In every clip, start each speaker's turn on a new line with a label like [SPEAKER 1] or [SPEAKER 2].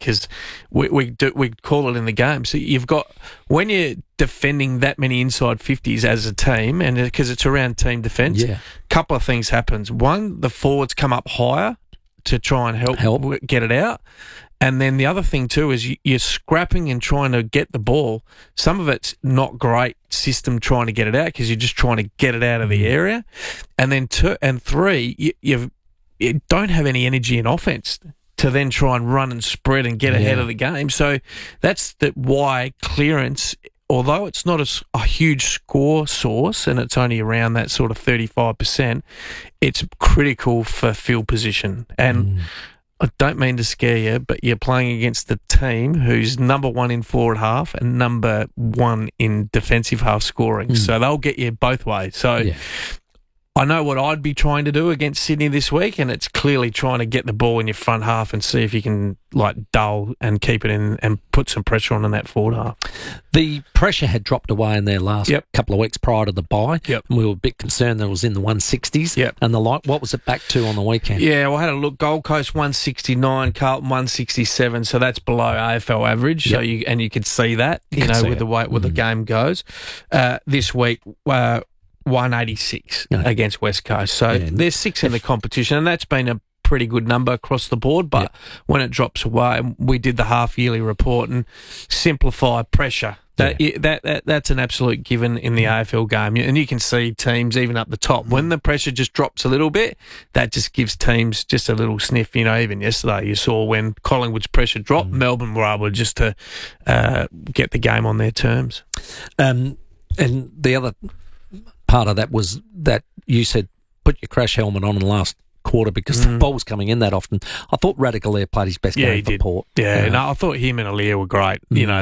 [SPEAKER 1] because we call it in the game. So you've got, when you're defending that many inside 50s as a team, and because it's around team defence, a couple of things happens. One, the forwards come up higher to try and help get it out. And then the other thing too is you're scrapping and trying to get the ball. Some of it's not great system trying to get it out because you're just trying to get it out of the area. And then three, you don't have any energy in offense to then try and run and spread and get ahead of the game. So that's why clearance, although it's not a huge score source and it's only around that sort of 35%, it's critical for field position. And I don't mean to scare you, but you're playing against the team who's number one in forward half and number one in defensive half scoring. So they'll get you both ways. So I know what I'd be trying to do against Sydney this week, and it's clearly trying to get the ball in your front half and see if you can dull and keep it in and put some pressure on in that forward half.
[SPEAKER 2] The pressure had dropped away in their last couple of weeks prior to the bye. And we were a bit concerned that it was in the 160s and the like. What was it back to on the weekend? Yeah, well, I had a look. Gold Coast 169, Carlton 167, so that's below AFL average. So you could see that, with the way the game goes. This week, 186 against West Coast. So they're 6 in the competition, and that's been a pretty good number across the board. But when it drops away, we did the half-yearly report and simplify pressure. That's an absolute given in the AFL game. And you can see teams even up the top. When the pressure just drops a little bit, that just gives teams just a little sniff. Even yesterday you saw when Collingwood's pressure dropped, Melbourne were able just to get the game on their terms. And the other part of that was that you said put your crash helmet on in the last quarter because the ball was coming in that often. I thought Radicale played his best game for Port.
[SPEAKER 1] I thought him and Aliir were great.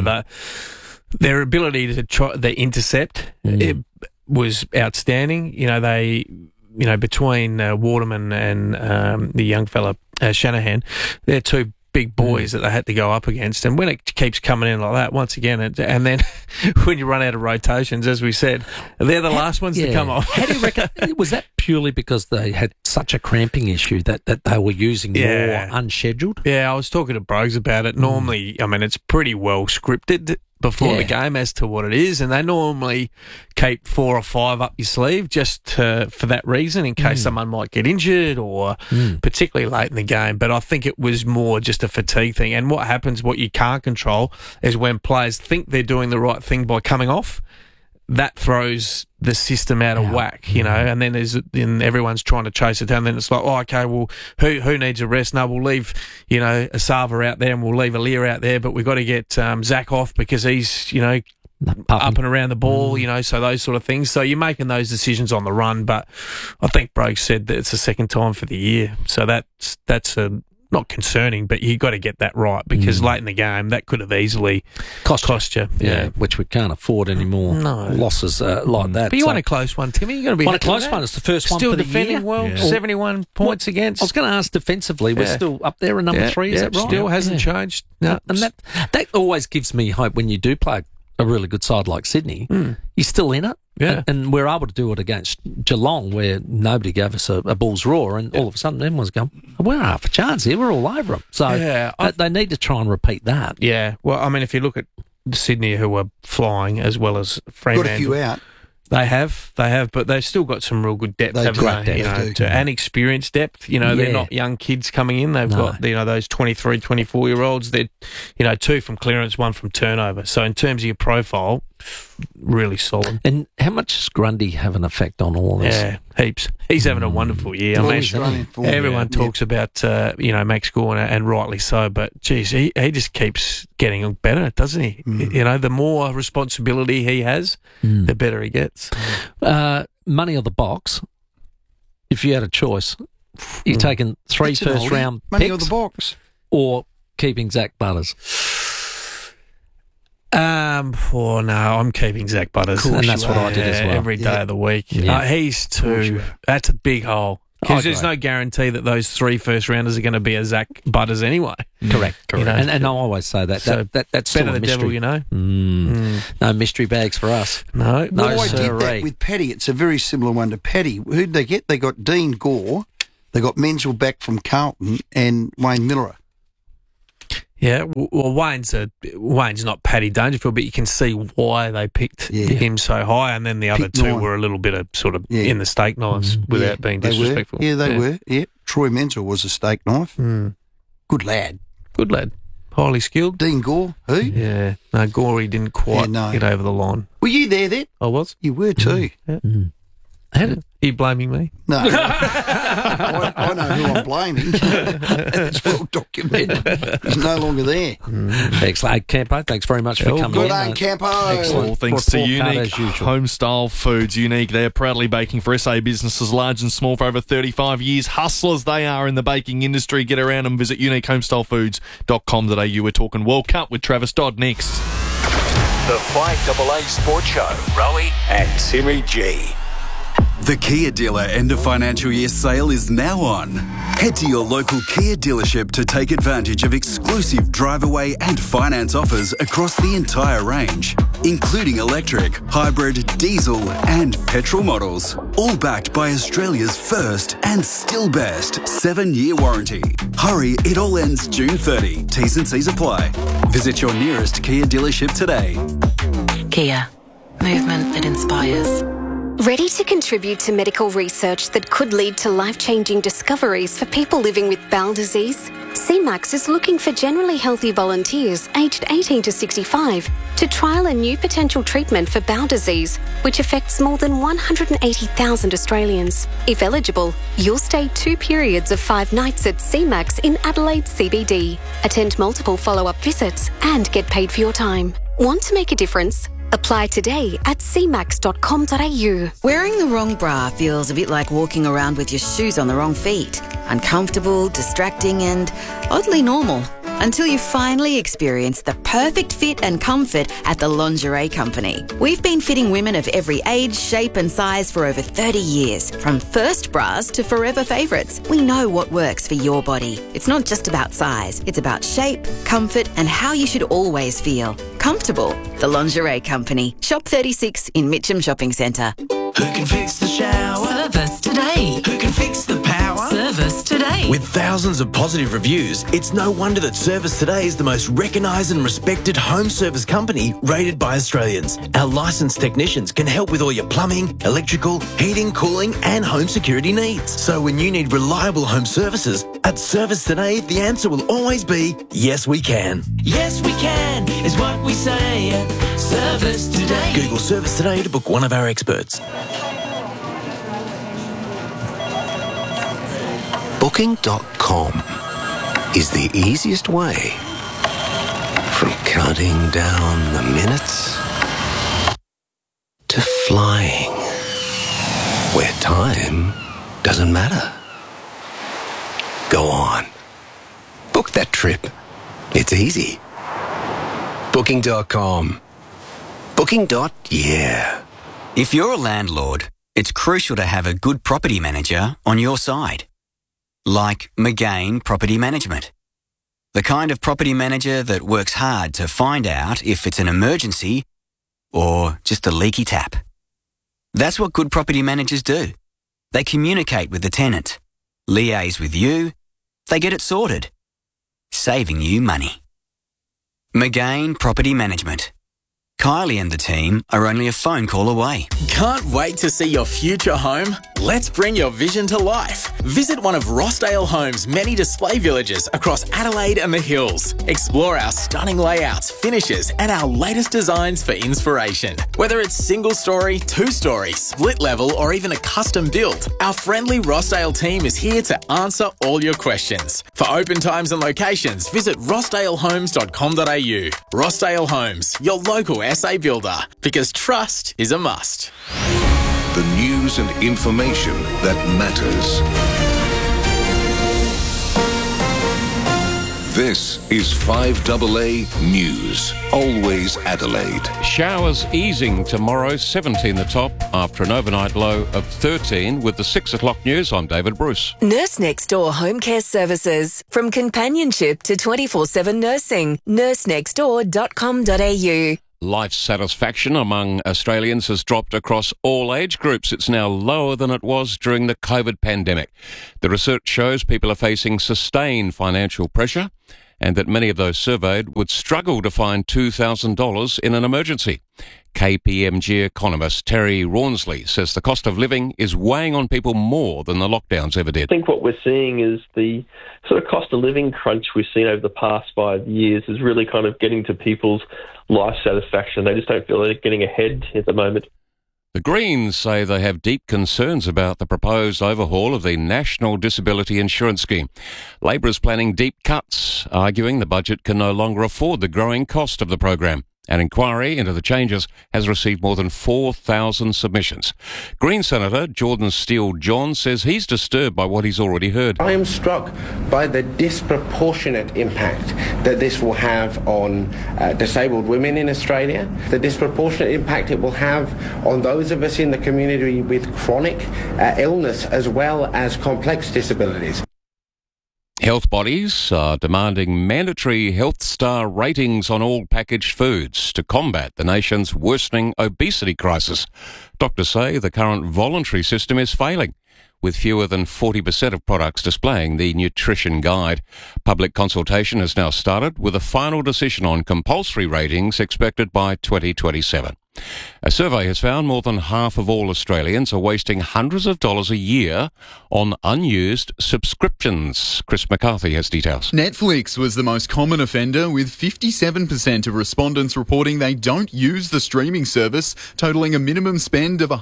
[SPEAKER 1] Their ability to try the intercept it was outstanding. They between Waterman and the young fella Shanahan, they're two big boys that they had to go up against. And when it keeps coming in like that, once again, and then when you run out of rotations, as we said, they're the last ones to come off.
[SPEAKER 2] How do you reckon, was that purely because they had such a cramping issue that they were using more unscheduled?
[SPEAKER 1] Yeah, I was talking to Brogues about it. Normally, it's pretty well scripted before the game as to what it is, and they normally keep 4 or 5 up your sleeve just for that reason, in case someone might get injured or particularly late in the game. But I think it was more just a fatigue thing. And what happens, what you can't control, is when players think they're doing the right thing by coming off, that throws the system out of whack, and then everyone's trying to chase it down. Then it's like, okay, well, who needs a rest? No, we'll leave, Asava out there and we'll leave Aliir out there, but we've got to get Zach off because he's, up and around the ball, so those sort of things. So you're making those decisions on the run, but I think Brogue said that it's the second time for the year. So that's not concerning, but you got to get that right because late in the game that could have easily cost you.
[SPEAKER 2] Yeah, which we can't afford anymore. No losses like that.
[SPEAKER 1] But you want a close one, Timmy. You're going to be
[SPEAKER 2] want a close one. It's the first one for the
[SPEAKER 1] year. Still defending well. 71 points against.
[SPEAKER 2] I was going to ask defensively. We're still up there at number 3. Is that right?
[SPEAKER 1] Still hasn't changed. No,
[SPEAKER 2] and that always gives me hope when you do play a really good side like Sydney. You're still in it.
[SPEAKER 1] Yeah.
[SPEAKER 2] And we're able to do it against Geelong where nobody gave us a bull's roar, and all of a sudden everyone's going, we're half a chance here, we're all over them. So they need to try and repeat that.
[SPEAKER 1] Yeah. Well, if you look at Sydney, who are flying, as well as Fremantle.
[SPEAKER 3] Got a few out.
[SPEAKER 1] They have, but they've still got some real good depth, haven't they? And experienced depth. They're not young kids coming in. They've got, those 23, 24-year-olds. They're, 2 from clearance, 1 from turnover. So in terms of your profile, really solid.
[SPEAKER 2] And how much does Grundy have an effect on all this?
[SPEAKER 1] Yeah, heaps. He's having a wonderful year. Everyone talks about, Max Gawn, and rightly so, but, geez, he just keeps getting better, doesn't he? The more responsibility he has, the better he gets.
[SPEAKER 2] Money or the box, if you had a choice, you're taking 3 first-round picks.
[SPEAKER 3] Money or the box.
[SPEAKER 2] Or keeping Zach Butters.
[SPEAKER 1] No, I'm keeping Zach Butters.
[SPEAKER 2] And that's what I did as well.
[SPEAKER 1] Every day of the week. He's too... That's a big hole. Because there's no guarantee that those 3 first-rounders are going to be a Zach Butters anyway.
[SPEAKER 2] Correct. And I always say that.
[SPEAKER 1] So
[SPEAKER 2] that's
[SPEAKER 1] better the
[SPEAKER 2] mystery.
[SPEAKER 1] devil,
[SPEAKER 2] No mystery bags for us.
[SPEAKER 1] No,
[SPEAKER 3] I did that with Petty. It's a very similar one to Petty. Who'd they get? They got Dean Gore. They got Menzel back from Carlton and Wayne Miller.
[SPEAKER 2] Yeah, well, Wayne's not Paddy Dangerfield, but you can see why they picked him so high, and then the other two were a little bit of sort of in the steak knives without being disrespectful.
[SPEAKER 3] They were. Yeah, Troy Menzel was a steak knife. Good lad. Highly skilled. Dean Gore, who?
[SPEAKER 2] Yeah, no, Gorey didn't quite get over the line.
[SPEAKER 3] Were you there then?
[SPEAKER 2] I was.
[SPEAKER 3] You were too.
[SPEAKER 2] Are you blaming me?
[SPEAKER 3] No. I know who I'm blaming. It's well documented. He's no longer there.
[SPEAKER 4] Excellent. Campo, thanks very much for coming
[SPEAKER 3] good
[SPEAKER 4] in.
[SPEAKER 3] Good day, Campo.
[SPEAKER 5] All thanks to Unique Homestyle Foods. Unique, they're proudly baking for SA businesses large and small for over 35 years. Hustlers they are in the baking industry. Get around and visit uniquehomestylefoods.com.au. We're talking World Cup with Travis Dodd next.
[SPEAKER 6] The 5AA Sports Show. Rowie and Timmy G.
[SPEAKER 7] The Kia dealer end of financial year sale is now on. Head to your local Kia dealership to take advantage of exclusive drive-away and finance offers across the entire range, including electric, hybrid, diesel and petrol models. All backed by Australia's first and still best 7-year warranty. Hurry, it all ends June 30. T's and C's apply. Visit your nearest Kia dealership today.
[SPEAKER 8] Kia. Movement that inspires.
[SPEAKER 9] Ready to contribute to medical research that could lead to life-changing discoveries for people living with bowel disease? CMAX is looking for generally healthy volunteers aged 18 to 65 to trial a new potential treatment for bowel disease, which affects more than 180,000 Australians. If eligible, you'll stay 2 periods of 5 nights at CMAX in Adelaide CBD, attend multiple follow-up visits and get paid for your time. Want to make a difference? Apply today at cmax.com.au.
[SPEAKER 8] Wearing the wrong bra feels a bit like walking around with your shoes on the wrong feet. Uncomfortable, distracting and oddly normal. Until you finally experience the perfect fit and comfort at the Lingerie Company. We've been fitting women of every age, shape and size for over 30 years. From first bras to forever favourites, we know what works for your body. It's not just about size, it's about shape, comfort and how you should always feel. Comfortable. The Lingerie Company. Shop 36 in Mitcham Shopping Centre.
[SPEAKER 10] Who can fix the shower?
[SPEAKER 11] Service today.
[SPEAKER 10] Who can fix the power?
[SPEAKER 11] Service today.
[SPEAKER 10] With thousands of positive reviews, it's no wonder that Service Today is the most recognised and respected home service company rated by Australians. Our licensed technicians can help with all your plumbing, electrical, heating, cooling and home security needs. So when you need reliable home services, at Service Today, the answer will always be, yes we can.
[SPEAKER 11] Yes we can is what we say at Service Today.
[SPEAKER 10] Google Service Today to book one of our experts.
[SPEAKER 6] Booking.com is the easiest way from counting down the minutes to flying, where time doesn't matter. Go on. Book that trip. It's easy. Booking.com. Booking.yeah.
[SPEAKER 12] If you're a landlord, it's crucial to have a good property manager on your side. Like McGain Property Management. The kind of property manager that works hard to find out if it's an emergency or just a leaky tap. That's what good property managers do. They communicate with the tenant, liaise with you, they get it sorted, saving you money. McGain Property Management. Kylie and the team are only a phone call away.
[SPEAKER 13] Can't wait to see your future home? Let's bring your vision to life. Visit one of Rossdale Homes' many display villages across Adelaide and the Hills. Explore our stunning layouts, finishes, and our latest designs for inspiration. Whether it's single-story, two-story, split-level, or even a custom build, our friendly Rossdale team is here to answer all your questions. For open times and locations, visit rossdalehomes.com.au. Rossdale Homes, your local SA builder, because trust is a must.
[SPEAKER 14] The news and information that matters. This is 5AA News. Always Adelaide.
[SPEAKER 15] Showers easing tomorrow, 17 the top, after an overnight low of 13. With the 6 o'clock news, I'm David Bruce.
[SPEAKER 16] Nurse Next Door Home Care Services. From companionship to 24/7 nursing. nursenextdoor.com.au.
[SPEAKER 15] Life satisfaction among Australians has dropped across all age groups. It's now lower than it was during the COVID pandemic. The research shows people are facing sustained financial pressure and that many of those surveyed would struggle to find $2,000 in an emergency. KPMG economist Terry Rawnsley says the cost of living is weighing on people more than the lockdowns ever did.
[SPEAKER 17] I think what we're seeing is the sort of cost of living crunch we've seen over the past 5 years is really kind of getting to people's life satisfaction. They just don't feel they're getting ahead at the moment.
[SPEAKER 15] The Greens say they have deep concerns about the proposed overhaul of the National Disability Insurance Scheme. Labor is planning deep cuts, arguing the budget can no longer afford the growing cost of the program. An inquiry into the changes has received more than 4,000 submissions. Green Senator Jordan Steele-John says he's disturbed by what he's already heard.
[SPEAKER 18] I am struck by the disproportionate impact that this will have on disabled women in Australia, the disproportionate impact it will have on those of us in the community with chronic illness as well as complex disabilities.
[SPEAKER 15] Health bodies are demanding mandatory Health Star ratings on all packaged foods to combat the nation's worsening obesity crisis. Doctors say the current voluntary system is failing, with fewer than 40% of products displaying the nutrition guide. Public consultation has now started, with a final decision on compulsory ratings expected by 2027. A survey has found more than half of all Australians are wasting hundreds of dollars a year on unused subscriptions. Chris McCarthy has details.
[SPEAKER 19] Netflix was the most common offender, with 57% of respondents reporting they don't use the streaming service, totalling a minimum spend of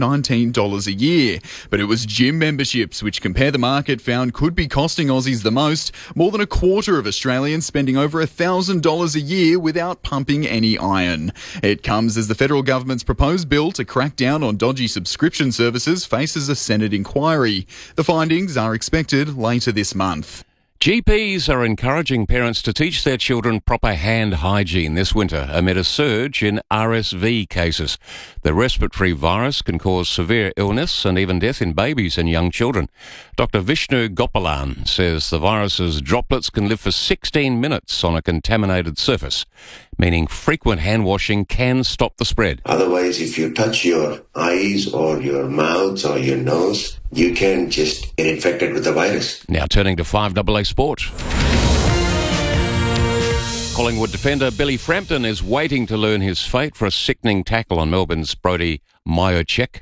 [SPEAKER 19] $119 a year. But it was gym memberships, which Compare the Market found could be costing Aussies the most. More than a quarter of Australians spending over $1,000 a year without pumping any iron. It comes as the federal government's proposed bill to crack down on dodgy subscription services faces a Senate inquiry. The findings are expected later this month.
[SPEAKER 15] GPs are encouraging parents to teach their children proper hand hygiene this winter amid a surge in RSV cases. The respiratory virus can cause severe illness and even death in babies and young children. Dr. Vishnu Gopalan says the virus's droplets can live for 16 minutes on a contaminated surface, meaning frequent hand washing can stop the spread.
[SPEAKER 20] Otherwise, if you touch your eyes or your mouth or your nose, you can just get infected with the virus.
[SPEAKER 15] Now turning to 5AA Sport. Collingwood defender Billy Frampton is waiting to learn his fate for a sickening tackle on Melbourne's Brody Majocek.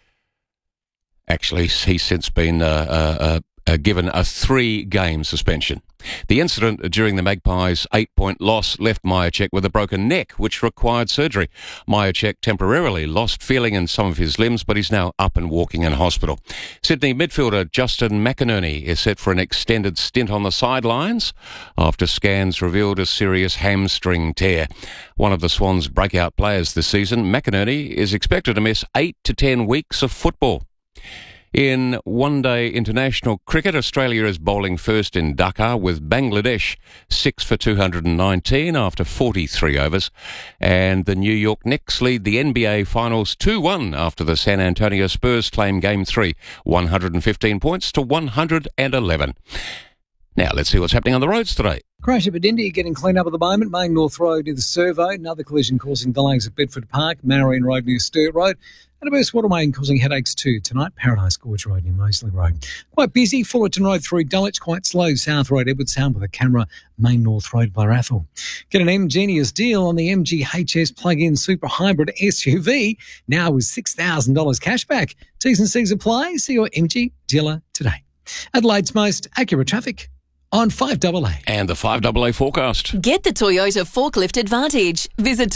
[SPEAKER 15] Actually, he's since been given a 3-game suspension. The incident during the Magpies' 8-point loss left Majocek with a broken neck, which required surgery. Majocek temporarily lost feeling in some of his limbs, but he's now up and walking in hospital. Sydney midfielder Justin McInerney is set for an extended stint on the sidelines after scans revealed a serious hamstring tear. One of the Swans' breakout players this season, McInerney is expected to miss 8 to 10 weeks of football. In one-day international cricket, Australia is bowling first in Dhaka with Bangladesh 6 for 219 after 43 overs. And the New York Knicks lead the NBA Finals 2-1 after the San Antonio Spurs claim Game 3, 115 points to 111. Now let's see what's happening on the roads today.
[SPEAKER 21] Crash at India getting cleaned up at the moment. Main North Road near the Servo. Another collision causing delays at Bedford Park. Marion Road near Sturt Road. And a burst waterway causing headaches too tonight. Paradise Gorge Road near Moseley Road. Quite busy. Fullerton Road through Dulwich. Quite slow. South Road, Edwardstown with a camera. Main North Road, Blairathal. Get an ingenious deal on the MG HS plug-in super hybrid SUV. Now with $6,000 cashback. T's and C's apply. See your MG dealer today. Adelaide's most accurate traffic on 5AA.
[SPEAKER 15] And the 5AA forecast.
[SPEAKER 16] Get the Toyota Forklift Advantage. Visit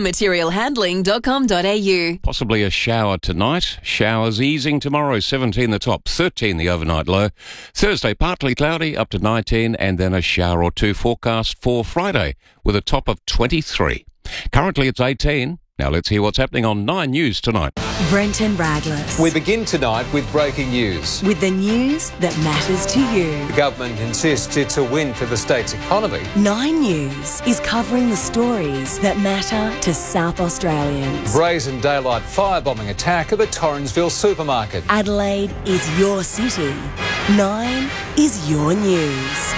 [SPEAKER 16] toyotamaterialhandling.com.au.
[SPEAKER 15] Possibly a shower tonight. Showers easing tomorrow, 17 the top, 13 the overnight low. Thursday, partly cloudy, up to 19, and then a shower or two forecast for Friday with a top of 23. Currently it's 18. Now let's hear what's happening on 9 News tonight.
[SPEAKER 22] Brenton Radless.
[SPEAKER 23] We begin tonight with breaking news.
[SPEAKER 22] With the news that matters to you.
[SPEAKER 23] The government insists it's a win for the state's economy.
[SPEAKER 22] 9 News is covering the stories that matter to South Australians.
[SPEAKER 23] Brazen daylight firebombing attack of a Torrensville supermarket.
[SPEAKER 22] Adelaide is your city. 9 is your news.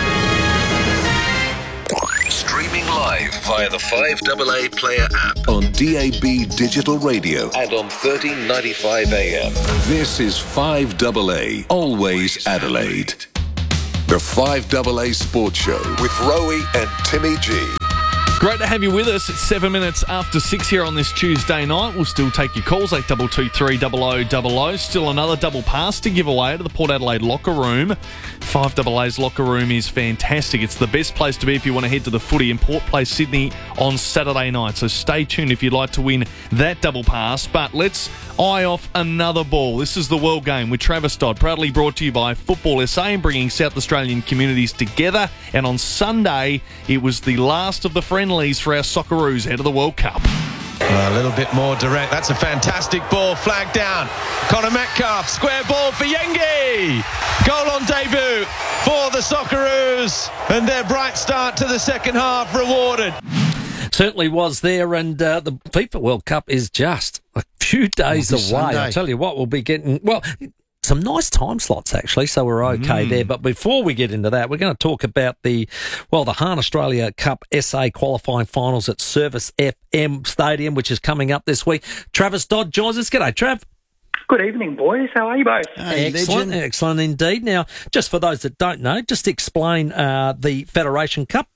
[SPEAKER 14] Streaming live via the 5AA Player app on DAB Digital Radio and on 1395 AM. This is 5AA, always Adelaide. The 5AA Sports Show with Rowie and Timmy G.
[SPEAKER 5] Great to have you with us. It's 7 minutes after 6 here on this Tuesday night. We'll still take your calls, 8223 0000. Still another double pass to give away to the Port Adelaide locker room. 5AA's locker room is fantastic. It's the best place to be if you want to head to the footy in Port Place, Sydney on Saturday night. So stay tuned if you'd like to win that double pass. But let's eye off another ball. This is the World Game with Travis Dodd, proudly brought to you by Football SA and bringing South Australian communities together. And on Sunday, it was the last of the friendlies for our Socceroos ahead of the World Cup.
[SPEAKER 1] A little bit more direct. That's a fantastic ball. Flag down. Connor Metcalf. Square ball for Yengi. Goal on debut for the Socceroos. And their bright start to the second half rewarded.
[SPEAKER 2] Certainly was there, and the FIFA World Cup is just a few days away.
[SPEAKER 3] Sunday.
[SPEAKER 2] I tell you what, we'll be getting, well, some nice time slots, actually, so we're okay there. But before we get into that, we're going to talk about the Hahn Australia Cup SA qualifying finals at Service FM Stadium, which is coming up this week. Travis Dodd joins us. G'day, Trav.
[SPEAKER 4] Good evening, boys. How are you both?
[SPEAKER 2] Excellent, excellent indeed. Now, just for those that don't know, just explain the Federation Cup.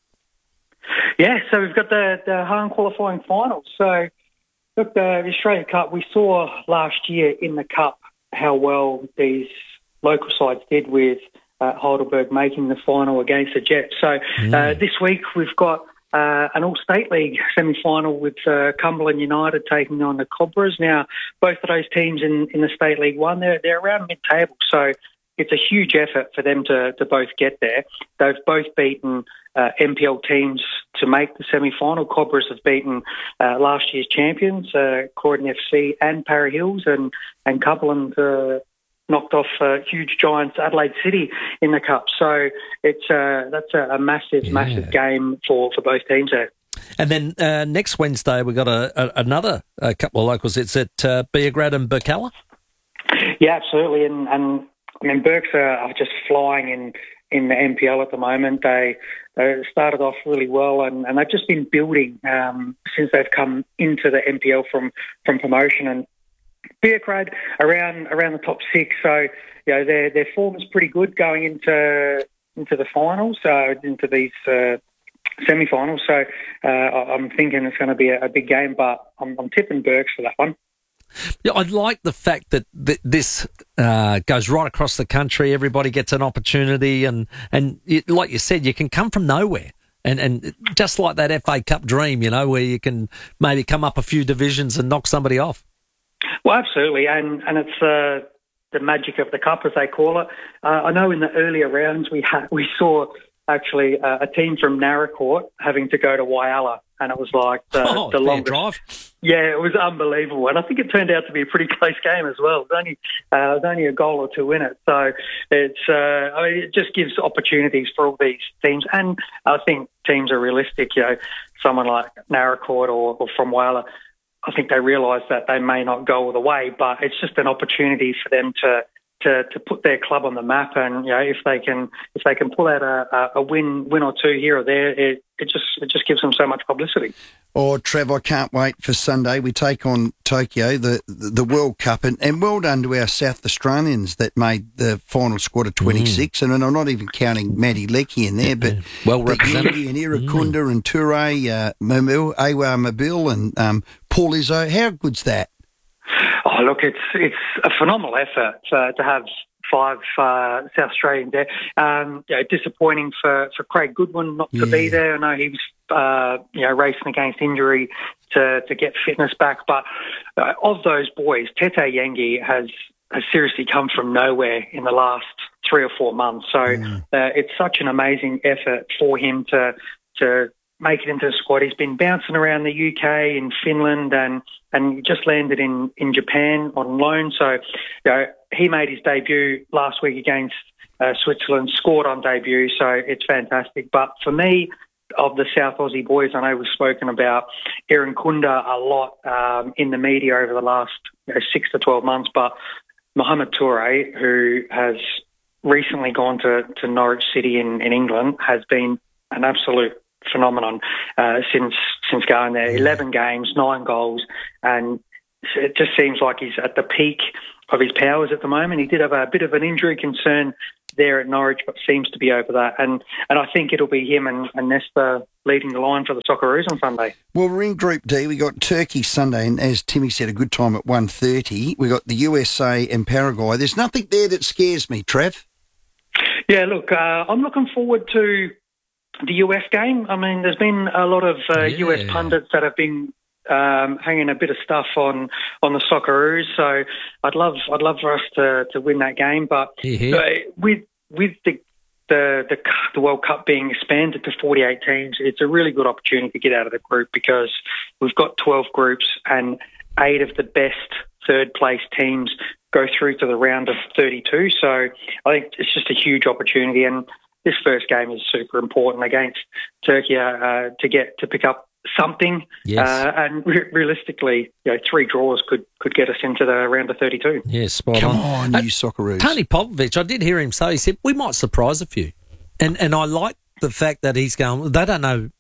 [SPEAKER 4] Yeah, so we've got the Hahn qualifying finals. So, look, the Australia Cup, we saw last year in the Cup how well these local sides did with Heidelberg making the final against the Jets. So this week we've got an All-State League semi-final with Cumberland United taking on the Cobras. Now, both of those teams in the State League 1, they're around mid-table, so it's a huge effort for them to both get there. They've both beaten NPL teams to make the semi-final. Cobras have beaten last year's champions, Croydon FC and Para Hills, and Cumberland knocked off huge giants Adelaide City in the Cup. So that's a massive game for both teams there.
[SPEAKER 2] And then next Wednesday we've got another couple of locals. It's at Beograd and Burkalla. Yeah,
[SPEAKER 4] absolutely. And I mean, Burks are just flying in the NPL at the moment. They started off really well, and they've just been building since they've come into the NPL from promotion. And Beograd around the top six, so you know their form is pretty good going into the finals, into these semi-finals. So I'm thinking it's going to be a big game, but I'm tipping Burks for that one.
[SPEAKER 2] Yeah, I like the fact that this goes right across the country. Everybody gets an opportunity, and like you said, you can come from nowhere. And just like that FA Cup dream, you know, where you can maybe come up a few divisions and knock somebody off.
[SPEAKER 4] Well, absolutely, and it's the magic of the cup, as they call it. I know in the earlier rounds we saw actually a team from Naracoorte having to go to Whyalla, and it was like the longest
[SPEAKER 2] drive.
[SPEAKER 4] Yeah, it was unbelievable, and I think it turned out to be a pretty close game as well. It was only a goal or two in it, so it just gives opportunities for all these teams, and I think teams are realistic. You know, someone like Naracoorte or from Whyalla, I think they realise that they may not go all the way, but it's just an opportunity for them to put their club on the map, and you know if they can pull out a win or two here or there, it just gives them so much publicity.
[SPEAKER 3] Oh, Trev, I can't wait for Sunday. We take on Tokyo, the World Cup, and well done to our South Australians that made the final squad of 26, and I'm not even counting Matty Leckie in there, but
[SPEAKER 2] well represented.
[SPEAKER 3] And Irakunda and Toure, Mamil, Awa Mabil and Paul Izzo. How good's that?
[SPEAKER 4] Oh, look, it's a phenomenal effort to have five South Australians there. Disappointing for Craig Goodwin not to be there. I know he was racing against injury to get fitness back. But of those boys, Tete Yengi has seriously come from nowhere in the last 3 or 4 months. So it's such an amazing effort for him to make it into the squad. He's been bouncing around the UK, in Finland, and just landed in Japan on loan. So, he made his debut last week against Switzerland, scored on debut. So it's fantastic. But for me, of the South Aussie boys, I know we've spoken about Irakunda a lot in the media over the last 6 to 12 months. But Mohamed Toure, who has recently gone to Norwich City in England, has been an absolute phenomenon since going there. 11 games, 9 goals, and it just seems like he's at the peak of his powers at the moment. He did have a bit of an injury concern there at Norwich, but seems to be over that. And I think it'll be him and Nesta leading the line for the Socceroos on Sunday.
[SPEAKER 3] Well, we're in Group D. We got Turkey Sunday, and as Timmy said, a good time at 1:30. We got the USA and Paraguay. There's nothing there that scares me, Trev.
[SPEAKER 4] Yeah, look, I'm looking forward to the US game. I mean, there's been a lot of US pundits that have been hanging a bit of stuff on the Socceroos, so I'd love for us to win that game. But with the World Cup being expanded to 48 teams, it's a really good opportunity to get out of the group, because we've got 12 groups and 8 of the best third-place teams go through to the round of 32. So I think it's just a huge opportunity, and this first game is super important against Turkey to pick up something.
[SPEAKER 2] Yes.
[SPEAKER 4] And realistically, 3 draws could get us into the round of 32.
[SPEAKER 2] Yes, spot
[SPEAKER 3] Come on, you Socceroos.
[SPEAKER 2] Tony Popovich, I did hear him say, he said, we might surprise a few. And I like the fact that he's going, they don't know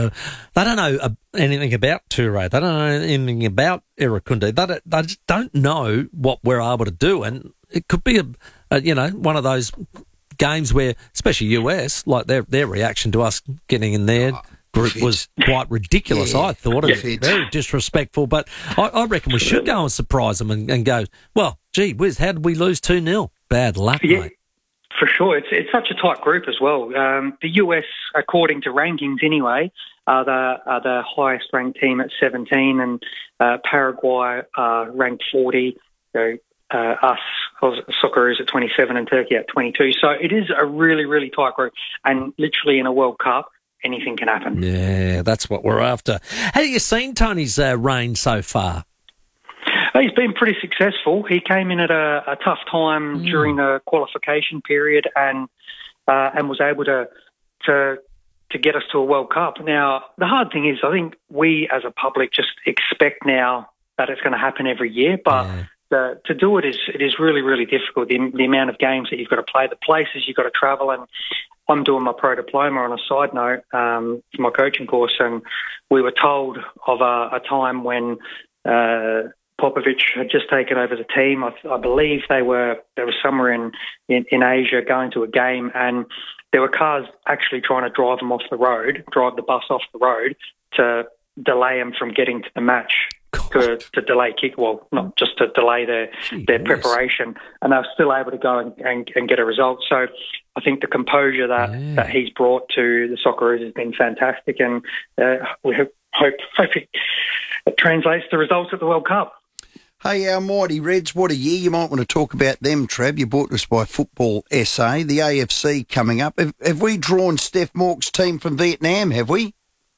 [SPEAKER 2] anything about Toure. They don't know anything about Irakunde. They just don't know what we're able to do. And it could be, one of those games where, especially US, like their reaction to us getting in there group was quite ridiculous. I thought it was very disrespectful, but I reckon we should go and surprise them and go, well, gee whiz, how did we lose 2-0? Bad luck, mate.
[SPEAKER 4] For sure. It's such a tight group as well. The US, according to rankings anyway, are the highest ranked team at 17, and Paraguay are ranked 40. Us Socceroos at 27 and Turkey at 22. So it is a really, really tight group, and literally in a World Cup, anything can happen.
[SPEAKER 2] Yeah, that's what we're after. Have you seen Tony's reign so far?
[SPEAKER 4] He's been pretty successful. He came in at a tough time during the qualification period, and was able to get us to a World Cup. Now, the hard thing is, I think we as a public just expect now that it's going to happen every year, but to do it is really, really difficult. The amount of games that you've got to play, the places you've got to travel, and I'm doing my pro diploma on a side note for my coaching course, and we were told of a time when Popovich had just taken over the team. I believe they were somewhere in Asia going to a game, and there were cars actually trying to drive the bus off the road to delay them from getting to the match. To delay kick, well, not just to delay their preparation, and they were still able to go and get a result. So I think the composure that he's brought to the Socceroos has been fantastic, and we hope it translates to results at the World Cup.
[SPEAKER 3] Hey, our mighty Reds, what a year. You might want to talk about them, Trav. You're brought to us by Football SA, the AFC coming up. Have we drawn Steph Mork's team from Vietnam, have we?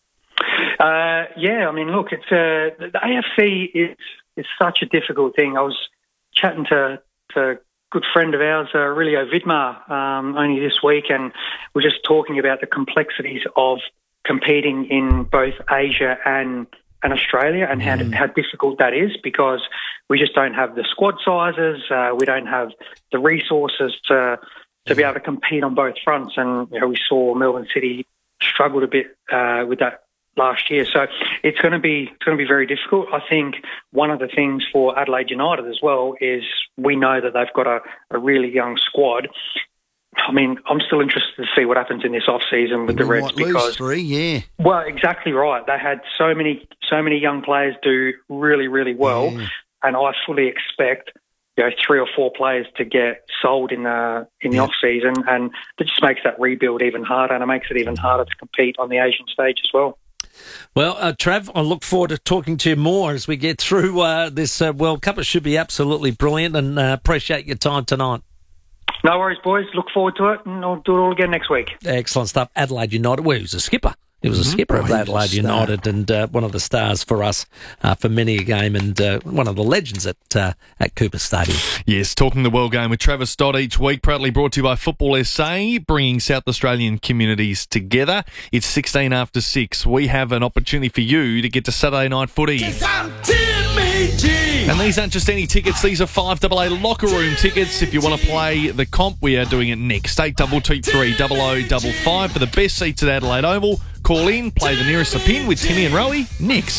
[SPEAKER 4] Yeah, I mean, look, it's the AFC is such a difficult thing. I was chatting to a good friend of ours, Aurelio Vidmar, only this week, and we're just talking about the complexities of competing in both Asia and Australia, and how difficult that is, because we just don't have the squad sizes, we don't have the resources to be able to compete on both fronts, and we saw Melbourne City struggled a bit with that last year. So it's going to be very difficult. I think one of the things for Adelaide United as well is we know that they've got a really young squad. I mean, I'm still interested to see what happens in this off-season with the Reds, because well, exactly right. They had so many young players do really, really well, and I fully expect 3 or 4 players to get sold in the off-season, and it just makes that rebuild even harder, and it makes it even harder to compete on the Asian stage as well.
[SPEAKER 2] Well, Trav, I look forward to talking to you more as we get through this World Cup. It should be absolutely brilliant, and appreciate your time tonight.
[SPEAKER 4] No worries, boys. Look forward to it, and I'll do it all again next week.
[SPEAKER 2] Excellent stuff. Adelaide United. Well, he was a skipper. He was a skipper of Adelaide United, and one of the stars for us for many a game, and one of the legends at Cooper Stadium.
[SPEAKER 5] Yes, talking the World Game with Travis Stott each week, proudly brought to you by Football SA, bringing South Australian communities together. It's 16 after 6. We have an opportunity for you to get to Saturday night footy. And these aren't just any tickets, these are 5AA locker room tickets. If you want to play the comp, we are doing it next. 8223 0055 for the best seats at Adelaide Oval. Call in, play the nearest a pin with Timmy and Rowie next.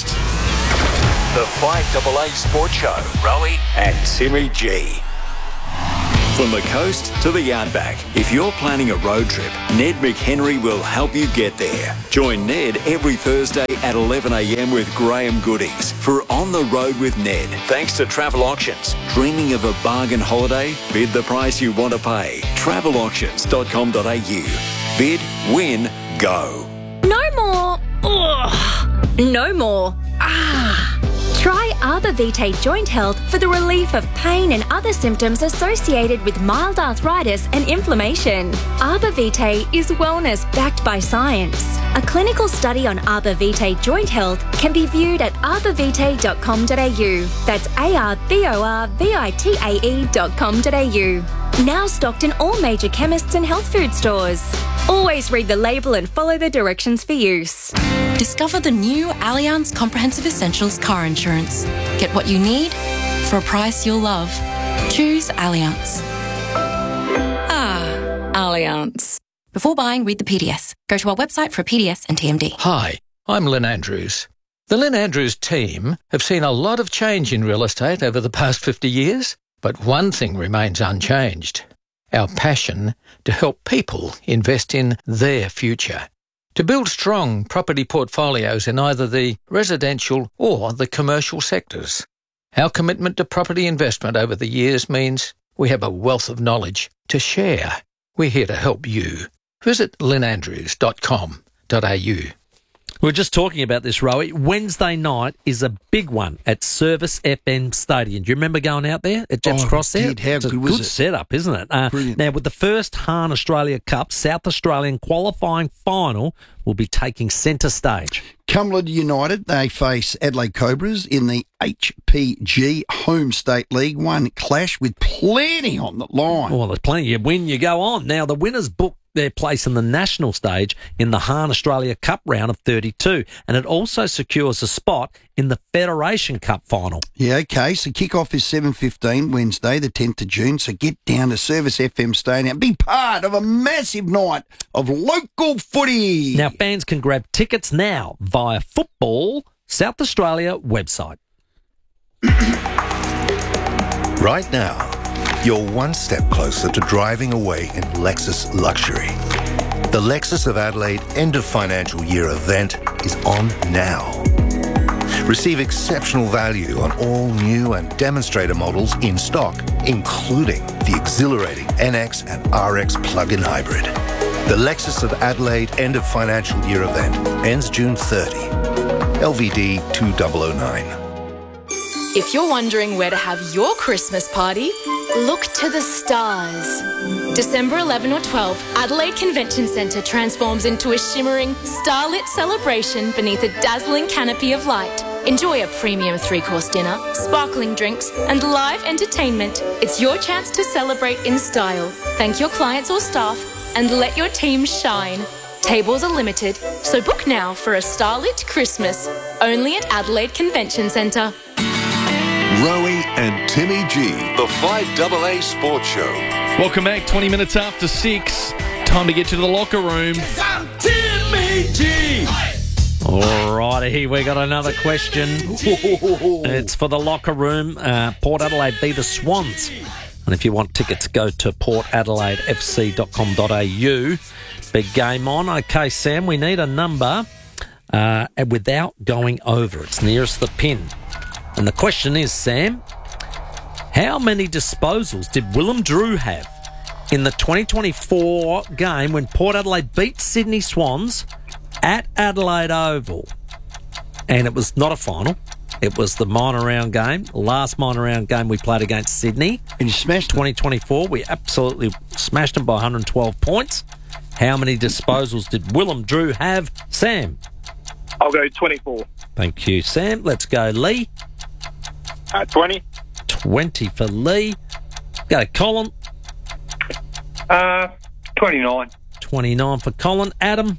[SPEAKER 6] The 5AA Sports Show, Rowie and Timmy G. From the coast to the outback, if you're planning a road trip, Ned McHenry will help you get there. Join Ned every Thursday at 11 a.m. with Graham Goodies for On the Road with Ned. Thanks to Travel Auctions. Dreaming of a bargain holiday? Bid the price you want to pay. Travelauctions.com.au. Bid, win, go.
[SPEAKER 7] No more. Ugh. No more. Try Arbor Vitae Joint Health for the relief of pain and other symptoms associated with mild arthritis and inflammation. Arbor Vitae is wellness backed by science. A clinical study on Arbor Vitae Joint Health can be viewed at arborvitae.com.au. That's arborvitae.com.au. Now stocked in all major chemists and health food stores. Always read the label and follow the directions for use.
[SPEAKER 8] Discover the new Allianz Comprehensive Essentials car insurance. Get what you need for a price you'll love. Choose Allianz.
[SPEAKER 7] Allianz.
[SPEAKER 8] Before buying, read the PDS. Go to our website for a PDS and TMD.
[SPEAKER 9] Hi, I'm Lynn Andrews. The Lynn Andrews team have seen a lot of change in real estate over the past 50 years, but one thing remains unchanged: our passion to help people invest in their future. To build strong property portfolios in either the residential or the commercial sectors. Our commitment to property investment over the years means we have a wealth of knowledge to share. We're here to help you. Visit lynnandrews.com.au.
[SPEAKER 2] We were just talking about this, Rowie. Wednesday night is a big one at Service FM Stadium. Do you remember going out there at Jeff's Cross there?
[SPEAKER 3] How good was it?
[SPEAKER 2] Good setup, isn't it? Now, with the first Hahn Australia Cup South Australian qualifying final will be taking centre stage.
[SPEAKER 3] Cumberland United, they face Adelaide Cobras in the HPG Home State League One clash with plenty on the line.
[SPEAKER 2] Well, there's plenty. You win, you go on. Now, the winners book their place in the national stage in the Hahn Australia Cup round of 32, and it also secures a spot in the Federation Cup final.
[SPEAKER 3] Yeah, okay, so kick-off is 7:15 Wednesday, the 10th of June, so get down to Service FM Stadium. Be part of a massive night of local footy.
[SPEAKER 2] Now, fans can grab tickets now via Football South Australia website.
[SPEAKER 24] Right now, you're one step closer to driving away in Lexus luxury. The Lexus of Adelaide end of financial year event is on now. Receive exceptional value on all new and demonstrator models in stock, including the exhilarating NX and RX plug-in hybrid. The Lexus of Adelaide end of financial year event ends June 30. LVD 2009.
[SPEAKER 25] If you're wondering where to have your Christmas party, look to the stars. December 11 or 12, Adelaide Convention Centre transforms into a shimmering, starlit celebration beneath a dazzling canopy of light. Enjoy a premium 3-course dinner, sparkling drinks, and live entertainment. It's your chance to celebrate in style. Thank your clients or staff, and let your team shine. Tables are limited, so book now for a starlit Christmas. Only at Adelaide Convention Centre.
[SPEAKER 14] Rowie and Timmy G, the 5AA Sports Show.
[SPEAKER 5] Welcome back, 20 minutes after 6. Time to get to the locker room.
[SPEAKER 11] I'm Timmy G.
[SPEAKER 2] All righty, we got another question. It's for the locker room. Port Adelaide beat the Swans. And if you want tickets, go to portadelaidefc.com.au. Big game on. Okay, Sam, we need a number without going over. It's nearest the pin. And the question is, Sam, how many disposals did Willem Drew have in the 2024 game when Port Adelaide beat Sydney Swans at Adelaide Oval? And it was not a final. It was the minor round game, last minor round game we played against Sydney.
[SPEAKER 3] And you smashed
[SPEAKER 2] 2024. We absolutely smashed them by 112 points. How many disposals did Willem Drew have, Sam?
[SPEAKER 26] I'll go 24.
[SPEAKER 2] Thank you, Sam. Let's go, Lee.
[SPEAKER 26] 20.
[SPEAKER 2] 20 for Lee. Go, Colin.
[SPEAKER 26] 29.
[SPEAKER 2] 29 for Colin. Adam.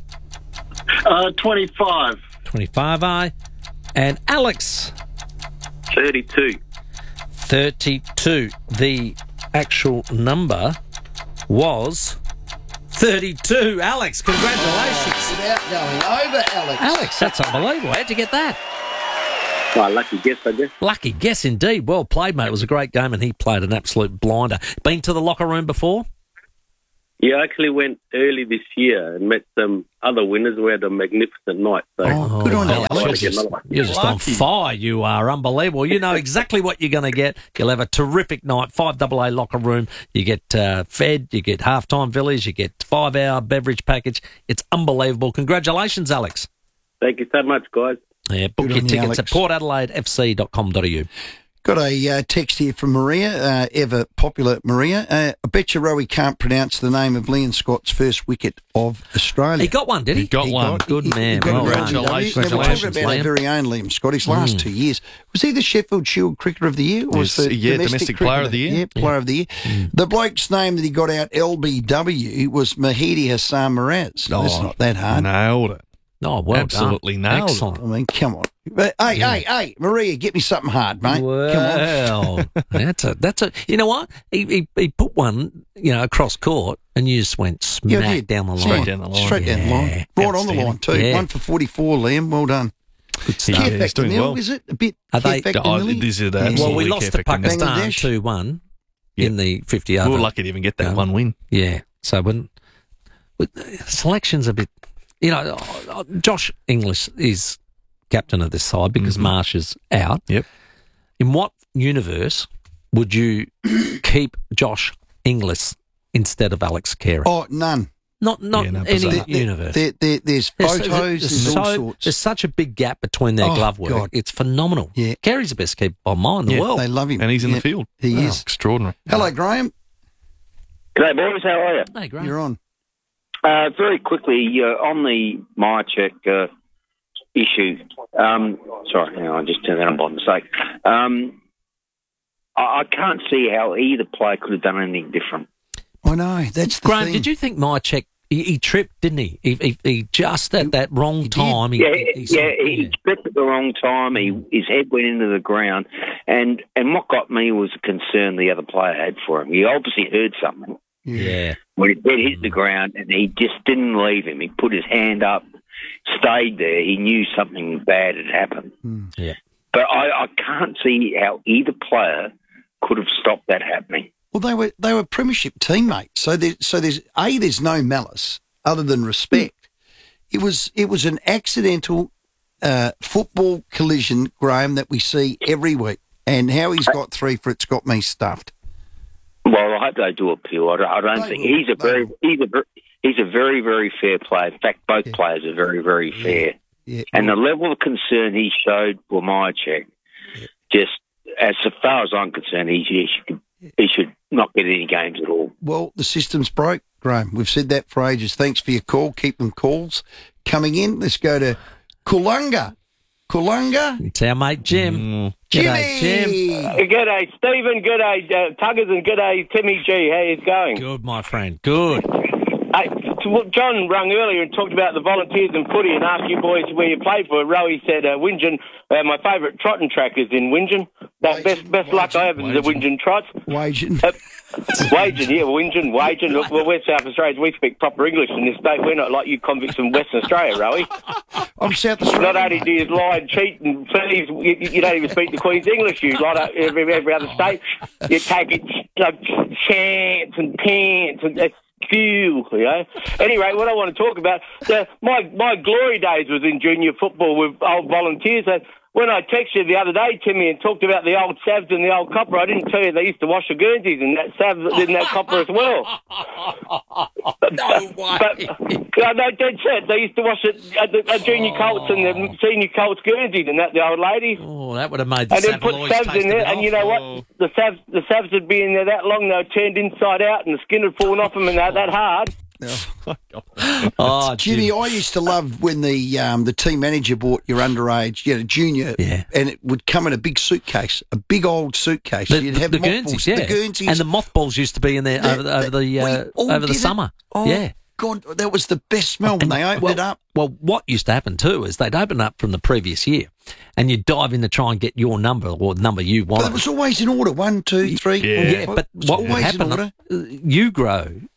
[SPEAKER 26] 25.
[SPEAKER 2] 25, aye. And Alex.
[SPEAKER 26] 32.
[SPEAKER 2] 32. The actual number was 32. Alex, congratulations.
[SPEAKER 3] Without going over, Alex.
[SPEAKER 2] Alex, that's unbelievable. How'd you get that?
[SPEAKER 10] Oh, lucky guess, I guess.
[SPEAKER 2] Lucky guess indeed. Well played, mate. It was a great game, and he played an absolute blinder. Been to the locker room before?
[SPEAKER 10] Yeah, I actually went early this year and met some other winners. We had a magnificent night. So
[SPEAKER 3] good on you, Alex.
[SPEAKER 2] You're just on fire. You are unbelievable. You know exactly what you're going to get. You'll have a terrific night. 5AA locker room. You get fed. You get halftime villas. You get 5-hour beverage package. It's unbelievable. Congratulations, Alex.
[SPEAKER 10] Thank you so much, guys.
[SPEAKER 2] Yeah, book your tickets at portadelaideFC.com.au.
[SPEAKER 3] Got a text here from Maria, ever popular Maria. I bet you Rowie can't pronounce the name of Leon Scott's first wicket of Australia.
[SPEAKER 2] He got one, did he?
[SPEAKER 5] He got one.
[SPEAKER 2] Good man.
[SPEAKER 5] Congratulations.
[SPEAKER 3] We're talking about our very own Liam Scott. His last 2 years. Was he the Sheffield Shield Cricketer of the Year? Or was the
[SPEAKER 5] domestic player of the year.
[SPEAKER 3] Yeah, player of the year. The bloke's name that he got out, LBW, was Mahidi Hassan Miraz. That's not that hard.
[SPEAKER 5] Nailed it.
[SPEAKER 2] Oh, well
[SPEAKER 5] Absolutely
[SPEAKER 2] done.
[SPEAKER 5] nailed
[SPEAKER 2] Excellent.
[SPEAKER 5] it.
[SPEAKER 3] I mean, come on. But, hey, Maria, get me something hard, mate.
[SPEAKER 2] Well,
[SPEAKER 3] come
[SPEAKER 2] on. that's a. You know what? He put one, across court, and you just went smack down the line.
[SPEAKER 5] Straight down the line.
[SPEAKER 3] Straight down the line. Right on the line too.
[SPEAKER 2] Yeah.
[SPEAKER 3] 1 for 44, Liam. Well done.
[SPEAKER 2] Good stuff.
[SPEAKER 3] Care
[SPEAKER 5] he's
[SPEAKER 3] factor
[SPEAKER 5] doing
[SPEAKER 3] nil,
[SPEAKER 5] well.
[SPEAKER 3] is it? A bit.
[SPEAKER 2] Are they?
[SPEAKER 3] Care factor nil?
[SPEAKER 5] This is
[SPEAKER 2] Well, we lost to Pakistan
[SPEAKER 3] Bangladesh.
[SPEAKER 2] 2-1 in the 50 over.
[SPEAKER 5] We were lucky to even get that one win.
[SPEAKER 2] Yeah. So when selection's a bit, Josh Inglis is captain of this side because Marsh is out.
[SPEAKER 5] Yep.
[SPEAKER 2] In what universe would you keep Josh Inglis instead of Alex Carey?
[SPEAKER 3] Oh, none.
[SPEAKER 2] Not any universe.
[SPEAKER 3] There's photos, there's all sorts.
[SPEAKER 2] There's such a big gap between their glove work.
[SPEAKER 3] God.
[SPEAKER 2] It's phenomenal. Yeah. Carey's the best keeper by mile in the world.
[SPEAKER 3] They love him.
[SPEAKER 5] And he's in the field.
[SPEAKER 3] He is.
[SPEAKER 5] Extraordinary.
[SPEAKER 3] Hello, Graham.
[SPEAKER 10] G'day, boys. How are you?
[SPEAKER 2] Hey, Graham.
[SPEAKER 3] You're on.
[SPEAKER 10] Very quickly, on the MyCheck issue. Sorry, hang on, I just turned that on by mistake. I can't see how either player could have done anything different.
[SPEAKER 3] I know, that's the
[SPEAKER 2] Graham,
[SPEAKER 3] thing.
[SPEAKER 2] did you think Mycheck, he tripped, didn't he? He just at that wrong time.
[SPEAKER 10] He tripped at the wrong time. His head went into the ground. And what got me was the concern the other player had for him. He obviously heard something.
[SPEAKER 2] Yeah.
[SPEAKER 10] When his head hit the ground, and he just didn't leave him. He put his hand up, stayed there. He knew something bad had happened.
[SPEAKER 2] Yeah.
[SPEAKER 10] But I can't see how either player could have stopped that happening.
[SPEAKER 3] Well, they were premiership teammates, so there's no malice other than respect. It was an accidental football collision, Graham, that we see every week, and how he's got 3 for it's got me stuffed.
[SPEAKER 10] Well, I hope they do appeal. I don't think he's a very, very fair player. In fact, both players are very, very fair.
[SPEAKER 3] Yeah.
[SPEAKER 10] And the level of concern he showed for Mycheck, just as far as I'm concerned, he should not get any games at all.
[SPEAKER 3] Well, the system's broke, Graham. We've said that for ages. Thanks for your call. Keep them calls coming in. Let's go to Kulunga.
[SPEAKER 2] It's our mate Jim. G'day, Jim.
[SPEAKER 12] G'day, Stephen. G'day, Tuggers, and g'day, Timmy G. How you going?
[SPEAKER 2] Good, my friend. Good.
[SPEAKER 12] Hey, John rung earlier and talked about the Volunteers and footy and asked you boys where you played for. Rowie said Whingin. My favourite trotting track is in Whingin. Best luck I have is the Whingin Trots.
[SPEAKER 3] Wagin.
[SPEAKER 12] Whingin. Look, well, we're South Australians. We speak proper English in this state. We're not like you convicts from Western Australia, Rowie.
[SPEAKER 3] I'm South Australian.
[SPEAKER 12] Not only do you lie and cheat and thieves, you don't even speak the Queen's English. You like every other state. You take it like chance and pants and Anyway, what I want to talk about, my glory days was in junior football with old Volunteers. When I texted you the other day, Timmy, and talked about the old Savs and the old Copper, I didn't tell you they used to wash the Guernseys and that Savs in that Copper as well.
[SPEAKER 2] No way.
[SPEAKER 12] No, dead set. They used to wash it at the junior Colts and the senior Colts Guernseys and that, the old ladies.
[SPEAKER 2] Oh, that would have made the
[SPEAKER 12] and then put Savs in there, and you know what? The Savs would be in there that long, they were turned inside out, and the skin had fallen off them and that hard.
[SPEAKER 2] Oh,
[SPEAKER 3] Jimmy, I used to love when the team manager bought your underage, junior, and it would come in a big suitcase, a big old suitcase. You'd have
[SPEAKER 2] the
[SPEAKER 3] mothballs,
[SPEAKER 2] Guernseys,
[SPEAKER 3] the Guernseys,
[SPEAKER 2] and the mothballs used to be in there over the summer.
[SPEAKER 3] Oh, God, that was the best smell when they opened it up.
[SPEAKER 2] Well, what used to happen too is they'd open up from the previous year, and you'd dive in to try and get your number or the number you wanted.
[SPEAKER 3] But it was always in order: 1, 2, 3.
[SPEAKER 2] Yeah, but what would happen? You grow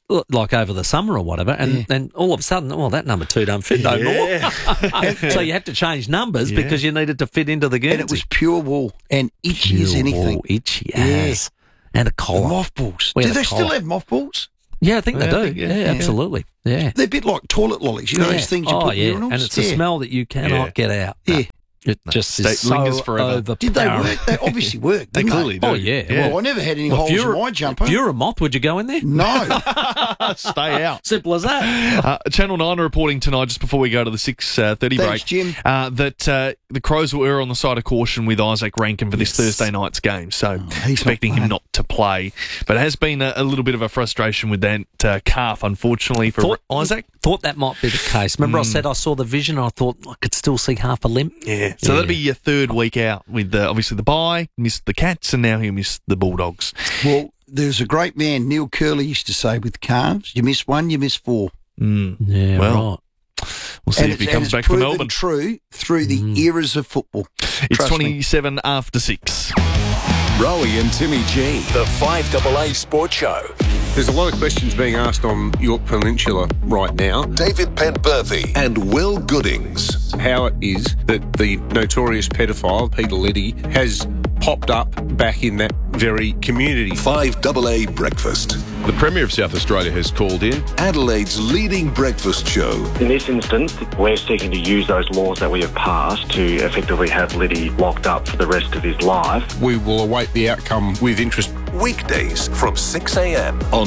[SPEAKER 2] like over the summer or whatever, and then all of a sudden, that number 2 don't fit no more. So you have to change numbers because you needed to fit into the Guernsey.
[SPEAKER 3] And it was pure wool and itchy as anything.
[SPEAKER 2] Itchy as. And a collar.
[SPEAKER 3] Mothballs. Do they still have mothballs?
[SPEAKER 2] Yeah, I think they do. Yeah, absolutely. Yeah.
[SPEAKER 3] They're a bit like toilet lollies. You know those things you put in urinals?
[SPEAKER 2] And it's a smell that you cannot get out.
[SPEAKER 3] Yeah.
[SPEAKER 2] It just is
[SPEAKER 5] lingers
[SPEAKER 2] so
[SPEAKER 5] forever.
[SPEAKER 2] overpowering.
[SPEAKER 3] Did they work? They obviously worked.
[SPEAKER 5] They clearly do.
[SPEAKER 2] Oh, yeah.
[SPEAKER 3] Well, I never had any holes in my jumper.
[SPEAKER 2] If you're a moth, would you go in there?
[SPEAKER 3] No.
[SPEAKER 5] Stay out.
[SPEAKER 2] Simple as that.
[SPEAKER 5] Channel 9 are reporting tonight, just before we go to the 6:30 break,
[SPEAKER 3] Jim.
[SPEAKER 5] that the Crows were on the side of caution with Isaac Rankin for this Thursday night's game. So expecting him not to play. But it has been a little bit of a frustration with that calf, unfortunately, for Isaac.
[SPEAKER 2] Thought that might be the case. Remember I said I saw the vision, I thought I could still see half a limb?
[SPEAKER 5] Yeah. So that'll be your 3rd week out with obviously the bye, missed the Cats, and now he'll miss the Bulldogs.
[SPEAKER 3] Well, there's a great man, Neil Curley, used to say with calves, you miss 1, you miss 4.
[SPEAKER 2] Yeah, right.
[SPEAKER 5] We'll see if he comes back for Melbourne.
[SPEAKER 3] It's true through the eras of football.
[SPEAKER 5] It's 27 after 6.
[SPEAKER 14] Rowie and Timmy G, the 5AA Sports Show.
[SPEAKER 13] There's a lot of questions being asked on York Peninsula right now.
[SPEAKER 14] David Penberthy and Will Goodings.
[SPEAKER 13] How it is that the notorious pedophile, Peter Liddy, has popped up back in that very community.
[SPEAKER 14] 5AA Breakfast.
[SPEAKER 17] The Premier of South Australia has called in.
[SPEAKER 14] Adelaide's leading breakfast show.
[SPEAKER 18] In this instance, we're seeking to use those laws that we have passed to effectively have Liddy locked up for the rest of his life.
[SPEAKER 13] We will await the outcome with interest.
[SPEAKER 14] Weekdays from 6 a.m. on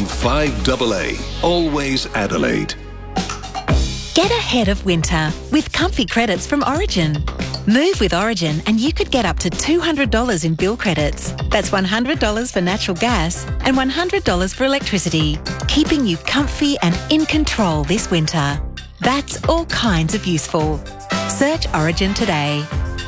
[SPEAKER 14] 5AA. Always Adelaide.
[SPEAKER 19] Get ahead of winter with comfy credits from Origin. Move with Origin and you could get up to $200 in bill credits. That's $100 for natural gas and $100 for electricity, keeping you comfy and in control this winter. That's all kinds of useful. Search Origin today.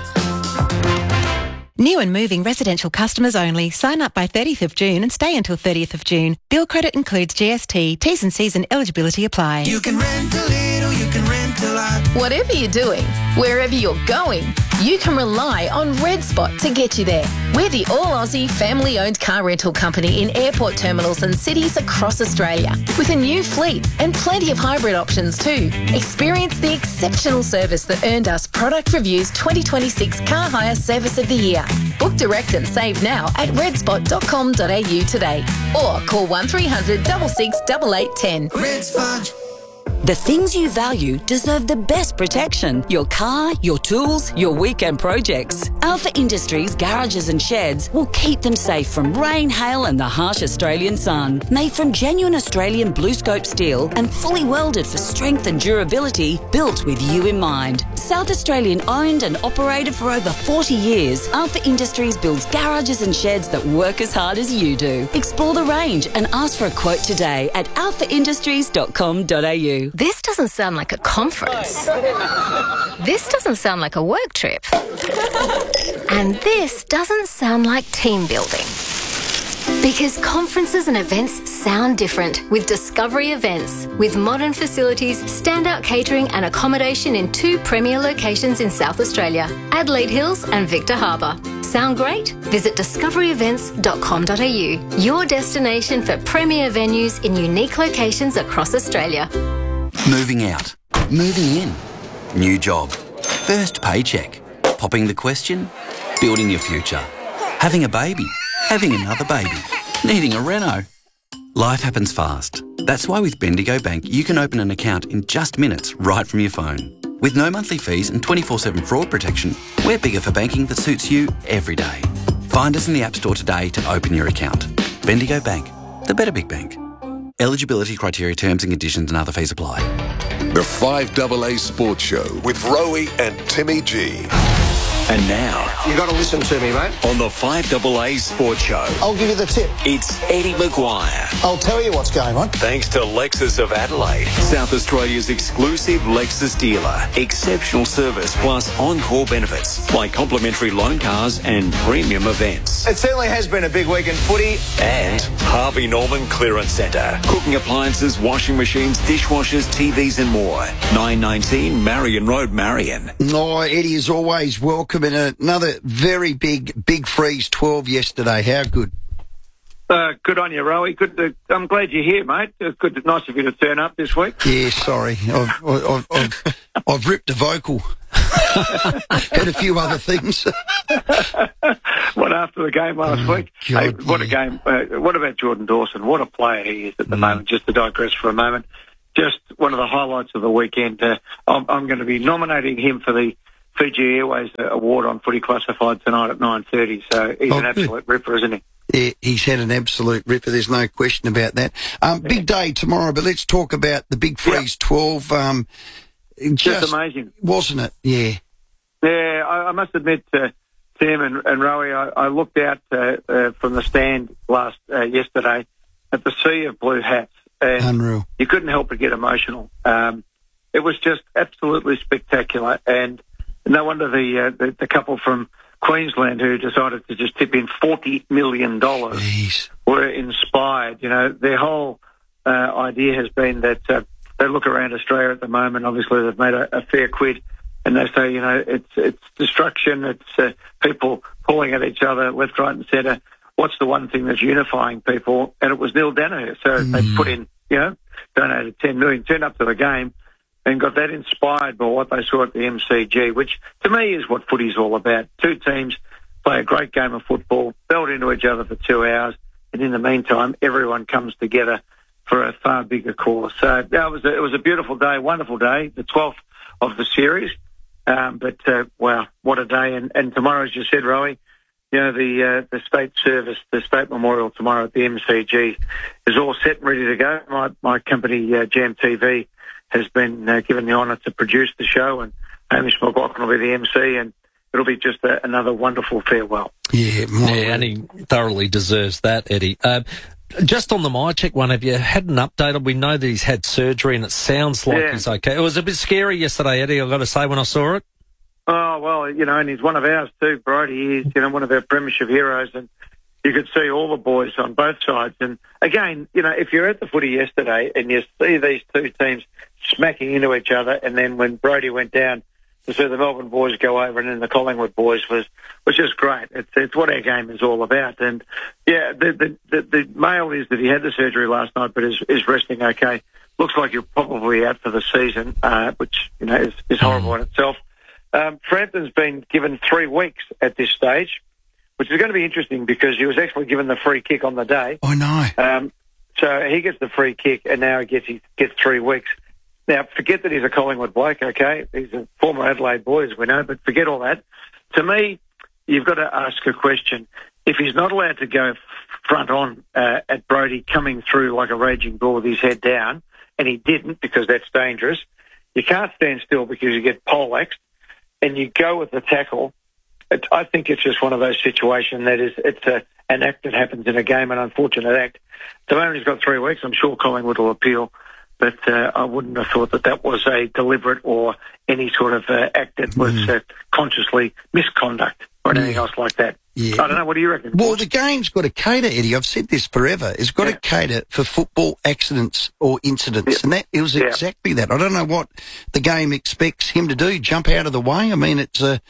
[SPEAKER 19] New and moving residential customers only. Sign up by 30th of June and stay until 30th of June. Bill credit includes GST. T's and C's and eligibility apply.
[SPEAKER 11] You can rent a little, you can rent a lot.
[SPEAKER 25] Whatever you're doing, wherever you're going, you can rely on Red Spot to get you there. We're the all-Aussie, family-owned car rental company in airport terminals and cities across Australia, with a new fleet and plenty of hybrid options too. Experience the exceptional service that earned us Product Review's 2026 Car Hire Service of the Year. Book direct and save now at redspot.com.au today, or call 1300 66 8810.
[SPEAKER 11] Red Spot.
[SPEAKER 20] The things you value deserve the best protection. Your car, your tools, your weekend projects. Alpha Industries garages and sheds will keep them safe from rain, hail and the harsh Australian sun. Made from genuine Australian BlueScope steel and fully welded for strength and durability, built with you in mind. South Australian owned and operated for over 40 years, Alpha Industries builds garages and sheds that work as hard as you do. Explore the range and ask for a quote today at alphaindustries.com.au.
[SPEAKER 7] This doesn't sound like a conference. This doesn't sound like a work trip. And this doesn't sound like team building. Because conferences and events sound different with Discovery Events. With modern facilities, standout catering and accommodation in 2 premier locations in South Australia, Adelaide Hills and Victor Harbour. Sound great? Visit discoveryevents.com.au, your destination for premier venues in unique locations across Australia.
[SPEAKER 21] Moving out. Moving in. New job. First paycheck. Popping the question. Building your future. Having a baby. Having another baby. Needing a reno. Life happens fast. That's why with Bendigo Bank, you can open an account in just minutes right from your phone. With no monthly fees and 24/7 fraud protection, we're bigger for banking that suits you every day. Find us in the App Store today to open your account. Bendigo Bank. The better big bank. Eligibility criteria, terms and conditions and other fees apply.
[SPEAKER 14] The 5AA Sports Show with Rowie and Timmy G.
[SPEAKER 6] And now,
[SPEAKER 27] you got to listen to me, mate.
[SPEAKER 6] on the 5AA Sports Show,
[SPEAKER 27] I'll give you the tip.
[SPEAKER 6] it's Eddie Maguire.
[SPEAKER 27] I'll tell you what's going on.
[SPEAKER 6] Thanks to Lexus of Adelaide, South Australia's exclusive Lexus dealer. Exceptional service plus encore benefits like complimentary loan cars and premium events.
[SPEAKER 27] It certainly has been a big week in footy.
[SPEAKER 6] And Harvey Norman Clearance Centre. Cooking appliances, washing machines, dishwashers, TVs and more. 919 Marion Road, Marion.
[SPEAKER 3] Oh, Eddie, as always, welcome. And another very big freeze, 12 yesterday. How good?
[SPEAKER 1] Good on you, Rowie. Good. I'm glad you're here, mate. Good, nice of you to turn up this week.
[SPEAKER 3] Yeah, sorry, I've ripped a vocal. Had a few other things.
[SPEAKER 1] What after the game last week?
[SPEAKER 3] God,
[SPEAKER 1] hey, what a game! What about Jordan Dawson? What a player he is at the moment. Just to digress for a moment, just one of the highlights of the weekend. I'm going to be nominating him for the Fiji Airways Award on Footy Classified tonight at 9:30. So he's an absolute ripper, isn't he?
[SPEAKER 3] Yeah, he's had an absolute ripper. There's no question about that. Big day tomorrow, but let's talk about the Big Freeze 12.
[SPEAKER 1] Just amazing,
[SPEAKER 3] wasn't it? Yeah.
[SPEAKER 1] Yeah, I must admit, Tim and Rowie, I looked out from the stand yesterday at the sea of blue hats. And
[SPEAKER 3] unreal.
[SPEAKER 1] You couldn't help but get emotional. It was just absolutely spectacular, and no wonder the couple from Queensland who decided to just tip in $40 million were inspired. You know, their whole idea has been that they look around Australia at the moment. Obviously, they've made a fair quid, and they say, you know, it's destruction. It's people pulling at each other left, right, and centre. What's the one thing that's unifying people? And it was Neil Danaher. So they put in, you know, donated $10 million, turned up to the game, and got that inspired by what they saw at the MCG, which to me is what footy's all about. Two teams play a great game of football, build into each other for 2 hours, and in the meantime, everyone comes together for a far bigger cause. So it was a beautiful day, wonderful day, the 12th of the series. Wow, what a day. And tomorrow, as you said, Rowie, you know, the state service, the state memorial tomorrow at the MCG is all set and ready to go. My company, Jam TV, has been given the honour to produce the show, and Hamish McLaughlin will be the MC, and it'll be just another wonderful farewell.
[SPEAKER 2] Yeah, and he thoroughly deserves that, Eddie. Just on the MyCheck one, have you had an update? We know that he's had surgery, and it sounds like he's okay. It was a bit scary yesterday, Eddie, I've got to say, when I saw it.
[SPEAKER 1] Oh, well, you know, and he's one of ours too, Brody. He's, you know, one of our premiership heroes, and you could see all the boys on both sides. And again, you know, if you're at the footy yesterday and you see these two teams smacking into each other, and then when Brody went down to see the Melbourne boys go over and then the Collingwood boys was just great. It's what our game is all about. And yeah, the mail is that he had the surgery last night, but is resting okay. Looks like he'll probably out for the season, which, you know, is horrible in itself. Frampton's been given 3 weeks at this stage, which is going to be interesting because he was actually given the free kick on the day.
[SPEAKER 3] I know.
[SPEAKER 1] So he gets the free kick, and now he gets 3 weeks. Now, forget that he's a Collingwood bloke, okay? He's a former Adelaide boy, as we know, but forget all that. To me, you've got to ask a question. If he's not allowed to go front on at Brody coming through like a raging bull with his head down, and he didn't because that's dangerous, you can't stand still because you get poleaxed, and you go with the tackle. I think it's just one of those situations that it's an act that happens in a game, an unfortunate act. At the moment he's got 3 weeks. I'm sure Collingwood will appeal, but I wouldn't have thought that was a deliberate or any sort of act that was consciously misconduct or anything else like that. Yeah. I don't know. What do you reckon?
[SPEAKER 3] Well, the game's got to cater, Eddie. I've said this forever. It's got to cater for football accidents or incidents, and it was exactly that. I don't know what the game expects him to do, jump out of the way. I mean, it's a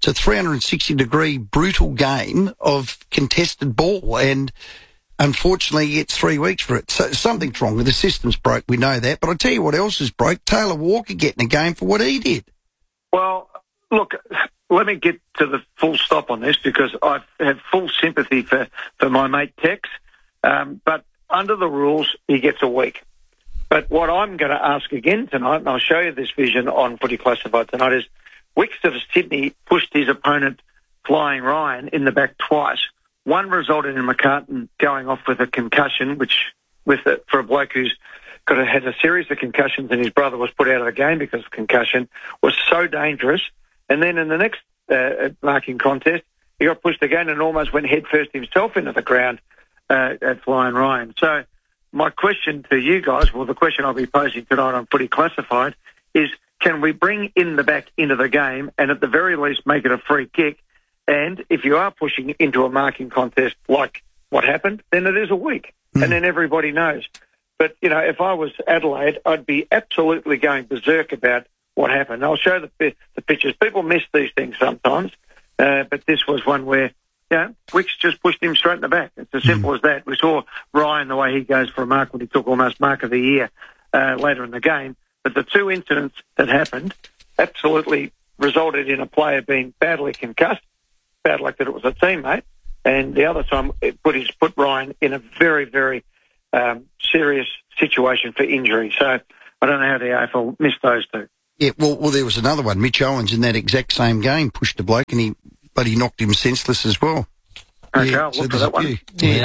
[SPEAKER 3] 360-degree brutal game of contested ball, and unfortunately it's 3 weeks for it. So something's wrong with the system's broke. We know that. But I'll tell you what else is broke. Taylor Walker getting a game for what he did.
[SPEAKER 1] Well, look, let me get to the full stop on this because I have full sympathy for my mate Tex. But under the rules, he gets a week. But what I'm going to ask again tonight, and I'll show you this vision on Footy Classified tonight, is Wicks of Sydney pushed his opponent, Flying Ryan, in the back twice. One resulted in McCartan going off with a concussion, for a bloke who's had a series of concussions, and his brother was put out of the game because of concussion, was so dangerous. And then in the next marking contest, he got pushed again and almost went headfirst himself into the ground at Flying Ryan. So my question to you guys, well, the question I'll be posing tonight on Footy Classified is, can we bring in the back into the game and at the very least make it a free kick? And if you are pushing into a marking contest like what happened, then it is a week. And then everybody knows. But, you know, if I was Adelaide, I'd be absolutely going berserk about what happened. I'll show the pictures. People miss these things sometimes, but this was one where, Wicks just pushed him straight in the back. It's as simple as that. We saw Ryan, the way he goes for a mark when he took almost mark of the year later in the game. But the two incidents that happened absolutely resulted in a player being badly concussed. Bad luck that it was a teammate. And the other time it put Ryan in a very, very serious situation for injury. So I don't know how the AFL missed those two.
[SPEAKER 3] Yeah, well, there was another one. Mitch Owens in that exact same game pushed a bloke and he knocked him senseless as well.
[SPEAKER 1] Okay, I'll look for that one.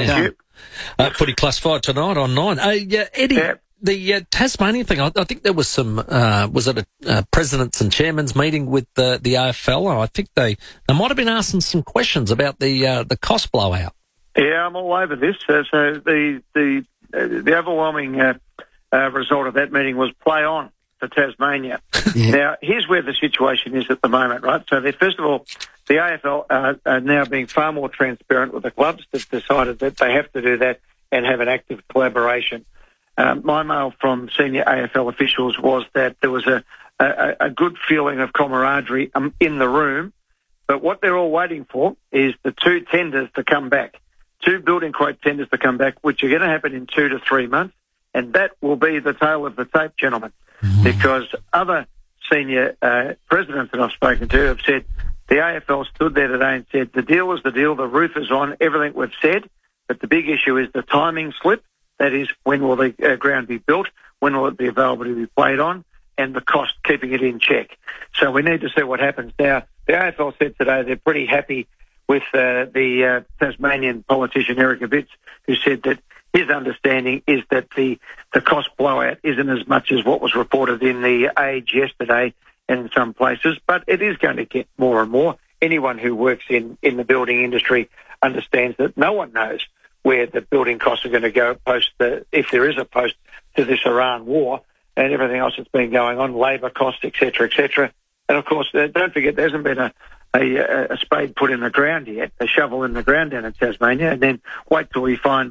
[SPEAKER 2] Footy Classified tonight on 9. Eddie, the Tasmanian thing, I think there was some, was it a presidents and chairman's meeting with the AFL? I think they might have been asking some questions about the cost blowout.
[SPEAKER 1] Yeah, I'm all over this. So the overwhelming result of that meeting was play on for Tasmania. Now, here's where the situation is at the moment, right? So, first of all, the AFL are now being far more transparent with the clubs. They've decided that they have to do that and have an active collaboration. My mail from senior AFL officials was that there was a good feeling of camaraderie in the room, but what they're all waiting for is the two tenders to come back, two building quote tenders to come back, which are going to happen in 2 to 3 months, and that will be the tail of the tape, gentlemen, because other senior presidents that I've spoken to have said the AFL stood there today and said the deal was the deal, the roof is on, everything we've said, but the big issue is the timing slip. That is, when will the ground be built, when will it be available to be played on, and the cost, keeping it in check. So we need to see what happens. Now, the AFL said today they're pretty happy with the Tasmanian politician Eric Avitz, who said that his understanding is that the cost blowout isn't as much as what was reported in the Age yesterday and in some places, but it is going to get more and more. Anyone who works in the building industry understands that no one knows where the building costs are going to go if there is a post to this Iran war and everything else that's been going on, labour costs, etc., etc. And of course, don't forget, there hasn't been a spade put in the ground yet, a shovel in the ground down in Tasmania, and then wait till we find,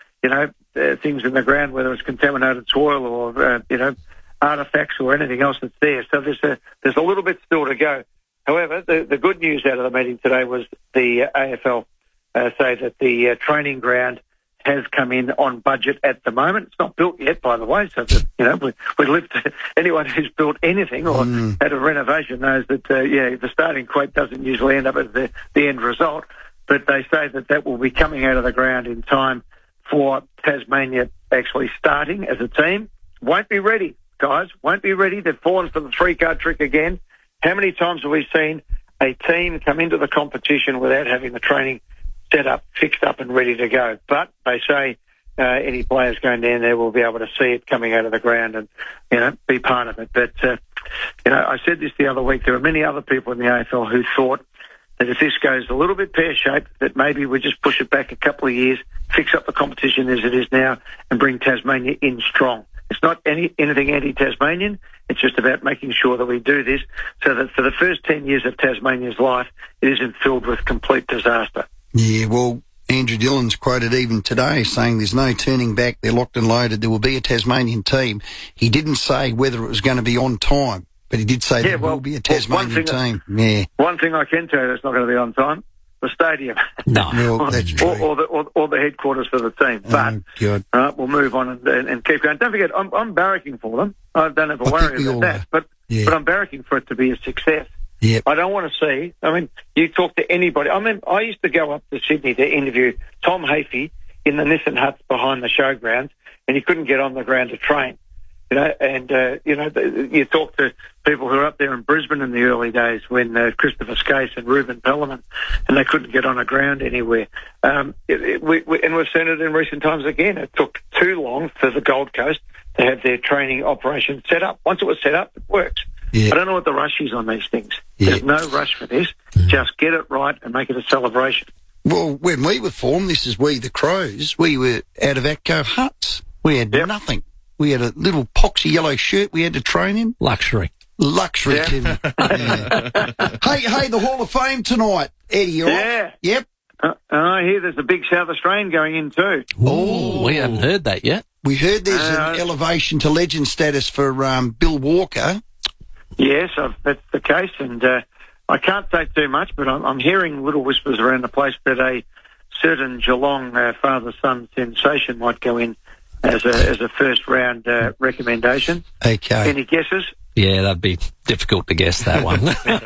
[SPEAKER 1] things in the ground, whether it's contaminated soil or, artefacts or anything else that's there. So there's a little bit still to go. However, the good news out of the meeting today was the AFL say that the training ground has come in on budget at the moment. It's not built yet, by the way, so that, we lived, anyone who's built anything or had a renovation knows that, the starting quote doesn't usually end up at the end result, but they say that will be coming out of the ground in time for Tasmania actually starting as a team. Won't be ready, guys, won't be ready. They've fallen for the 3-card trick again. How many times have we seen a team come into the competition without having the training set up, fixed up and ready to go? But they say any players going down there will be able to see it coming out of the ground and, be part of it. But, I said this the other week, there are many other people in the AFL who thought that if this goes a little bit pear-shaped, that maybe we just push it back a couple of years, fix up the competition as it is now and bring Tasmania in strong. It's not anything anti-Tasmanian. It's just about making sure that we do this so that for the first 10 years of Tasmania's life, it isn't filled with complete disaster.
[SPEAKER 3] Yeah, well, Andrew Dillon's quoted even today saying there's no turning back, they're locked and loaded, there will be a Tasmanian team. He didn't say whether it was going to be on time, but he did say there will be a Tasmanian team. Yeah.
[SPEAKER 1] One thing I can tell you that's not going to be on time, the stadium.
[SPEAKER 2] No.
[SPEAKER 3] Well, that's true.
[SPEAKER 1] or the headquarters for the team. But we'll move on and keep going. Don't forget, I'm barracking for them. I don't have a worry about that, but I'm barracking for it to be a success.
[SPEAKER 3] Yep.
[SPEAKER 1] I don't want to see, you talk to anybody. I used to go up to Sydney to interview Tom Hafey in the Nissan huts behind the showgrounds, and he couldn't get on the ground to train. You talk to people who are up there in Brisbane in the early days when Christopher Skase and Ruben Pellerman, and they couldn't get on a ground anywhere. And we've seen it in recent times again. It took too long for the Gold Coast to have their training operation set up. Once it was set up, it works. Yeah. I don't know what the rush is on these things. Yeah. There's no rush for this. Just get it right and make it a celebration.
[SPEAKER 3] Well, when we were formed, this is We the Crows, we were out of Atco huts. We had nothing. We had a little poxy yellow shirt we had to train in.
[SPEAKER 2] Luxury,
[SPEAKER 3] Tim. Yeah. Hey, the Hall of Fame tonight, Eddie.
[SPEAKER 1] Yeah.
[SPEAKER 3] Yep.
[SPEAKER 1] I hear there's a big South Australian going in too.
[SPEAKER 2] Oh, we haven't heard that yet.
[SPEAKER 3] We heard there's an elevation to legend status for Bill Walker.
[SPEAKER 1] Yes, that's the case, and I can't say too much, but I'm hearing little whispers around the place that a certain Geelong father-son sensation might go in as a first-round recommendation.
[SPEAKER 3] Okay.
[SPEAKER 1] Any guesses?
[SPEAKER 2] Yeah, that'd be difficult to guess that one.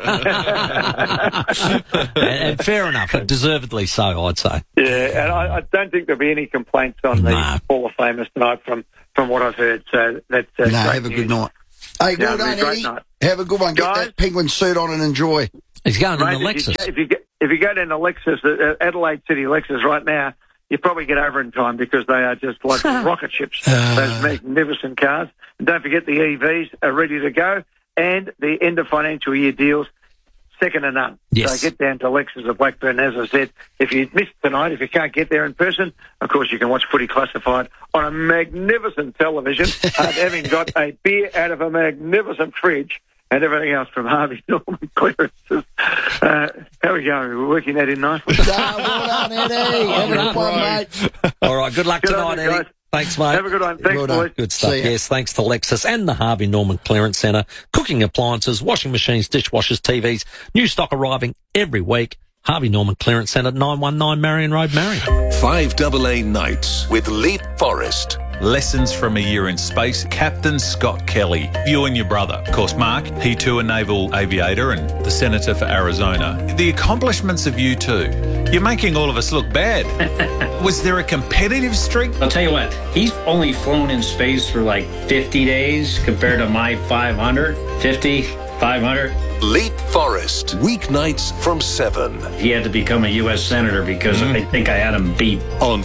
[SPEAKER 2] and fair enough, deservedly so, I'd say.
[SPEAKER 1] Yeah, and I don't think there'll be any complaints on the Hall of Famers tonight from what I've heard. So that's
[SPEAKER 3] have a good night. Hey, well done, Eddie. Have a good one. Get that penguin suit on and enjoy.
[SPEAKER 2] He's going in the Lexus.
[SPEAKER 1] If you go down the Lexus, Adelaide City Lexus right now, you probably get over in time because they are just like rocket ships, those magnificent cars. And don't forget the EVs are ready to go, and the end of financial year deals, second to none.
[SPEAKER 2] Yes.
[SPEAKER 1] So get down to Lexus of Blackburn. As I said, if you missed tonight, if you can't get there in person, of course you can watch Footy Classified on a magnificent television, having got a beer out of a magnificent fridge and everything else from Harvey Norman Clearances. How are we going? We're working that in nicely.
[SPEAKER 3] Well done, Eddie. Have a good one, mate.
[SPEAKER 2] All right, good luck tonight, Eddie.
[SPEAKER 1] Guys.
[SPEAKER 2] Thanks, mate.
[SPEAKER 1] Have a good one. Thanks, boys.
[SPEAKER 2] Good stuff. Yes, thanks to Lexus and the Harvey Norman Clearance Centre. Cooking appliances, washing machines, dishwashers, TVs. New stock arriving every week. Harvey Norman Clearance Centre, 919 Marion Road, Marion.
[SPEAKER 14] 5AA Nights with Leap Forest.
[SPEAKER 4] Lessons from a Year in Space, Captain Scott Kelly. You and your brother. Of course, Mark, he too a naval aviator and the Senator for Arizona. The accomplishments of you two. You're making all of us look bad. Was there a competitive streak?
[SPEAKER 8] I'll tell you what, he's only flown in space for like 50 days compared to my 500, 50, 500.
[SPEAKER 14] Leap Forest, weeknights from 7.
[SPEAKER 8] He had to become a U.S. Senator because I think I had him beat.
[SPEAKER 14] On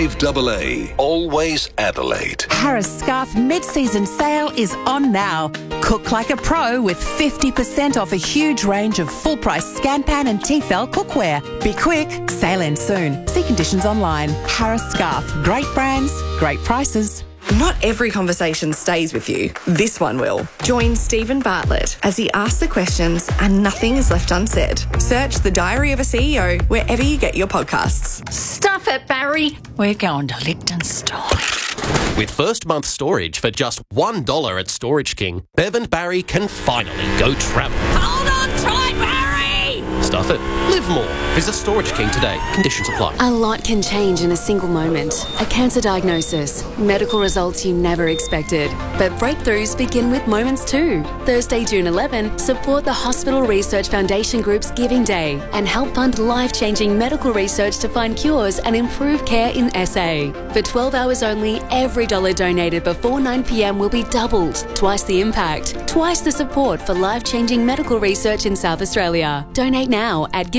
[SPEAKER 14] 5AA, always Adelaide.
[SPEAKER 9] Harris Scarfe mid-season sale is on now. Cook like a pro with 50% off a huge range of full-price Scanpan and Tefal cookware. Be quick, sale ends soon. See conditions online. Harris Scarfe, great brands, great prices.
[SPEAKER 15] Not every conversation stays with you. This one will. Join Stephen Bartlett as he asks the questions and nothing is left unsaid. Search The Diary of a CEO wherever you get your podcasts.
[SPEAKER 16] Stuff it, Barry. We're going to Liechtenstein.
[SPEAKER 22] With first month storage for just $1 at Storage King, Bev and Barry can finally go travel.
[SPEAKER 16] Hold on tight, Barry!
[SPEAKER 22] Stuff it. Live more. Visit Storage King today. Conditions apply.
[SPEAKER 23] A lot can change in a single moment. A cancer diagnosis, medical results you never expected. But breakthroughs begin with moments too. Thursday, June 11, support the Hospital Research Foundation Group's Giving Day and help fund life-changing medical research to find cures and improve care in SA. For 12 hours only, every dollar donated before 9 p.m. will be doubled. Twice the impact, twice the support for life-changing medical research in South Australia. Donate now at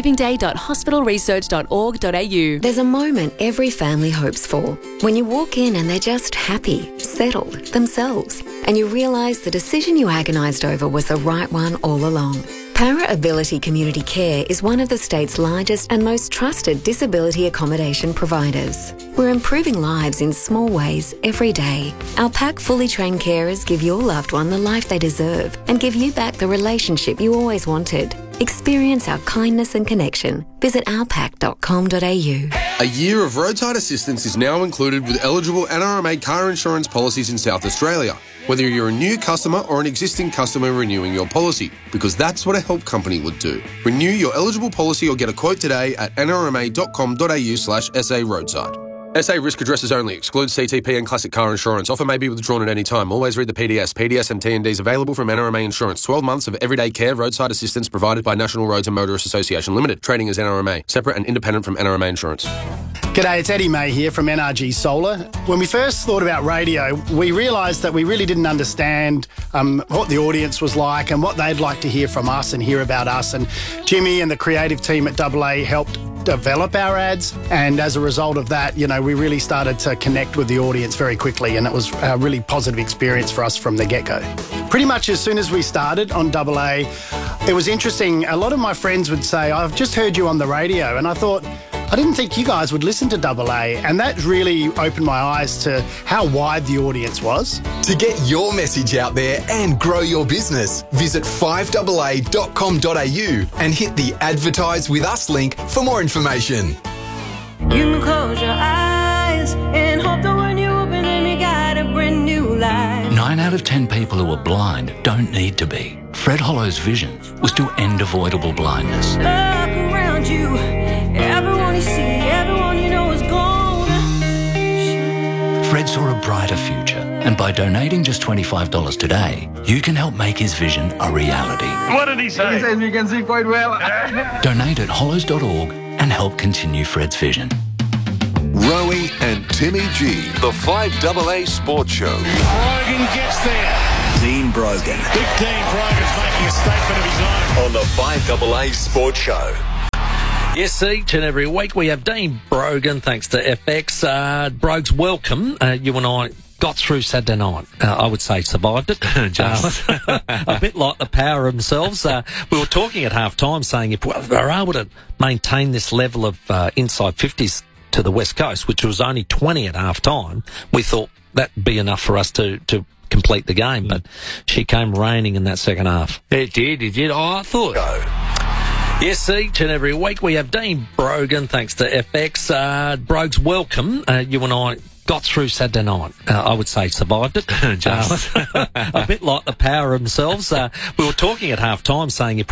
[SPEAKER 23] givingday.hospitalresearch.org.au.
[SPEAKER 28] There's a moment every family hopes for. When you walk in and they're just happy, settled, themselves, and you realise the decision you agonised over was the right one all along. Para Ability Community Care is one of the state's largest and most trusted disability accommodation providers. We're improving lives in small ways every day. Our PAC fully trained carers give your loved one the life they deserve and give you back the relationship you always wanted. Experience our kindness and connection. Visit ourpac.com.au.
[SPEAKER 29] A year of roadside assistance is now included with eligible NRMA car insurance policies in South Australia, whether you're a new customer or an existing customer renewing your policy, because that's what a help company would do. Renew your eligible policy or get a quote today at nrma.com.au/SA roadside. SA risk addresses only. Excludes CTP and classic car insurance. Offer may be withdrawn at any time. Always read the PDS. PDS and TNDs available from NRMA Insurance. 12 months of everyday care, roadside assistance provided by National Roads and Motorists Association Limited. Trading as NRMA. Separate and independent from NRMA Insurance.
[SPEAKER 30] G'day, it's Eddie May here from NRG Solar. When we first thought about radio, we realised that we really didn't understand what the audience was like and what they'd like to hear from us and hear about us. And Jimmy and the creative team at AA helped develop our ads, and as a result of that, you know, we really started to connect with the audience very quickly, and it was a really positive experience for us from the get-go. Pretty much as soon as we started on AA, it was interesting. A lot of my friends would say, I've just heard you on the radio, and I thought, I didn't think you guys would listen to AA, and that really opened my eyes to how wide the audience was.
[SPEAKER 31] To get your message out there and grow your business, visit 5AA.com.au and hit the Advertise With Us link for more information.
[SPEAKER 11] You can close your eyes and hope that when you open them, you got a brand new life.
[SPEAKER 32] 9 out of 10 people who are blind don't need to be.
[SPEAKER 5] Fred Hollow's vision was to end avoidable blindness.
[SPEAKER 11] Look around you, everyone you see, everyone you know is gone.
[SPEAKER 5] Fred saw a brighter future, and by donating just $25 today, you can help make his vision a reality.
[SPEAKER 10] What did he say? He says we can see quite well.
[SPEAKER 5] Donate at hollows.org and help continue Fred's vision.
[SPEAKER 14] Rowie and Timmy G, the 5AA Sports Show.
[SPEAKER 12] Brogan gets there.
[SPEAKER 6] Dean Brogan.
[SPEAKER 12] Big Dean Brogan's making a statement of his own.
[SPEAKER 14] On the 5AA Sports Show.
[SPEAKER 2] Yes, each and every week we have Dean Brogan, thanks to FX. Brogues, welcome. You and I got through Saturday night. I would say survived it. Just a bit like the Power themselves. We were talking at half-time saying if we're able to maintain this level of inside 50s to the West Coast, which was only 20 at half-time, we thought that'd be enough for us to complete the game. But she came raining in that second half.
[SPEAKER 10] It did. Oh, I thought.
[SPEAKER 2] Yes, each and every week we have Dean Brogan, thanks to FX. Brogues, welcome. You and I got through Saturday night. I would say survived it. Just a bit like the Power themselves. We were talking at half-time saying if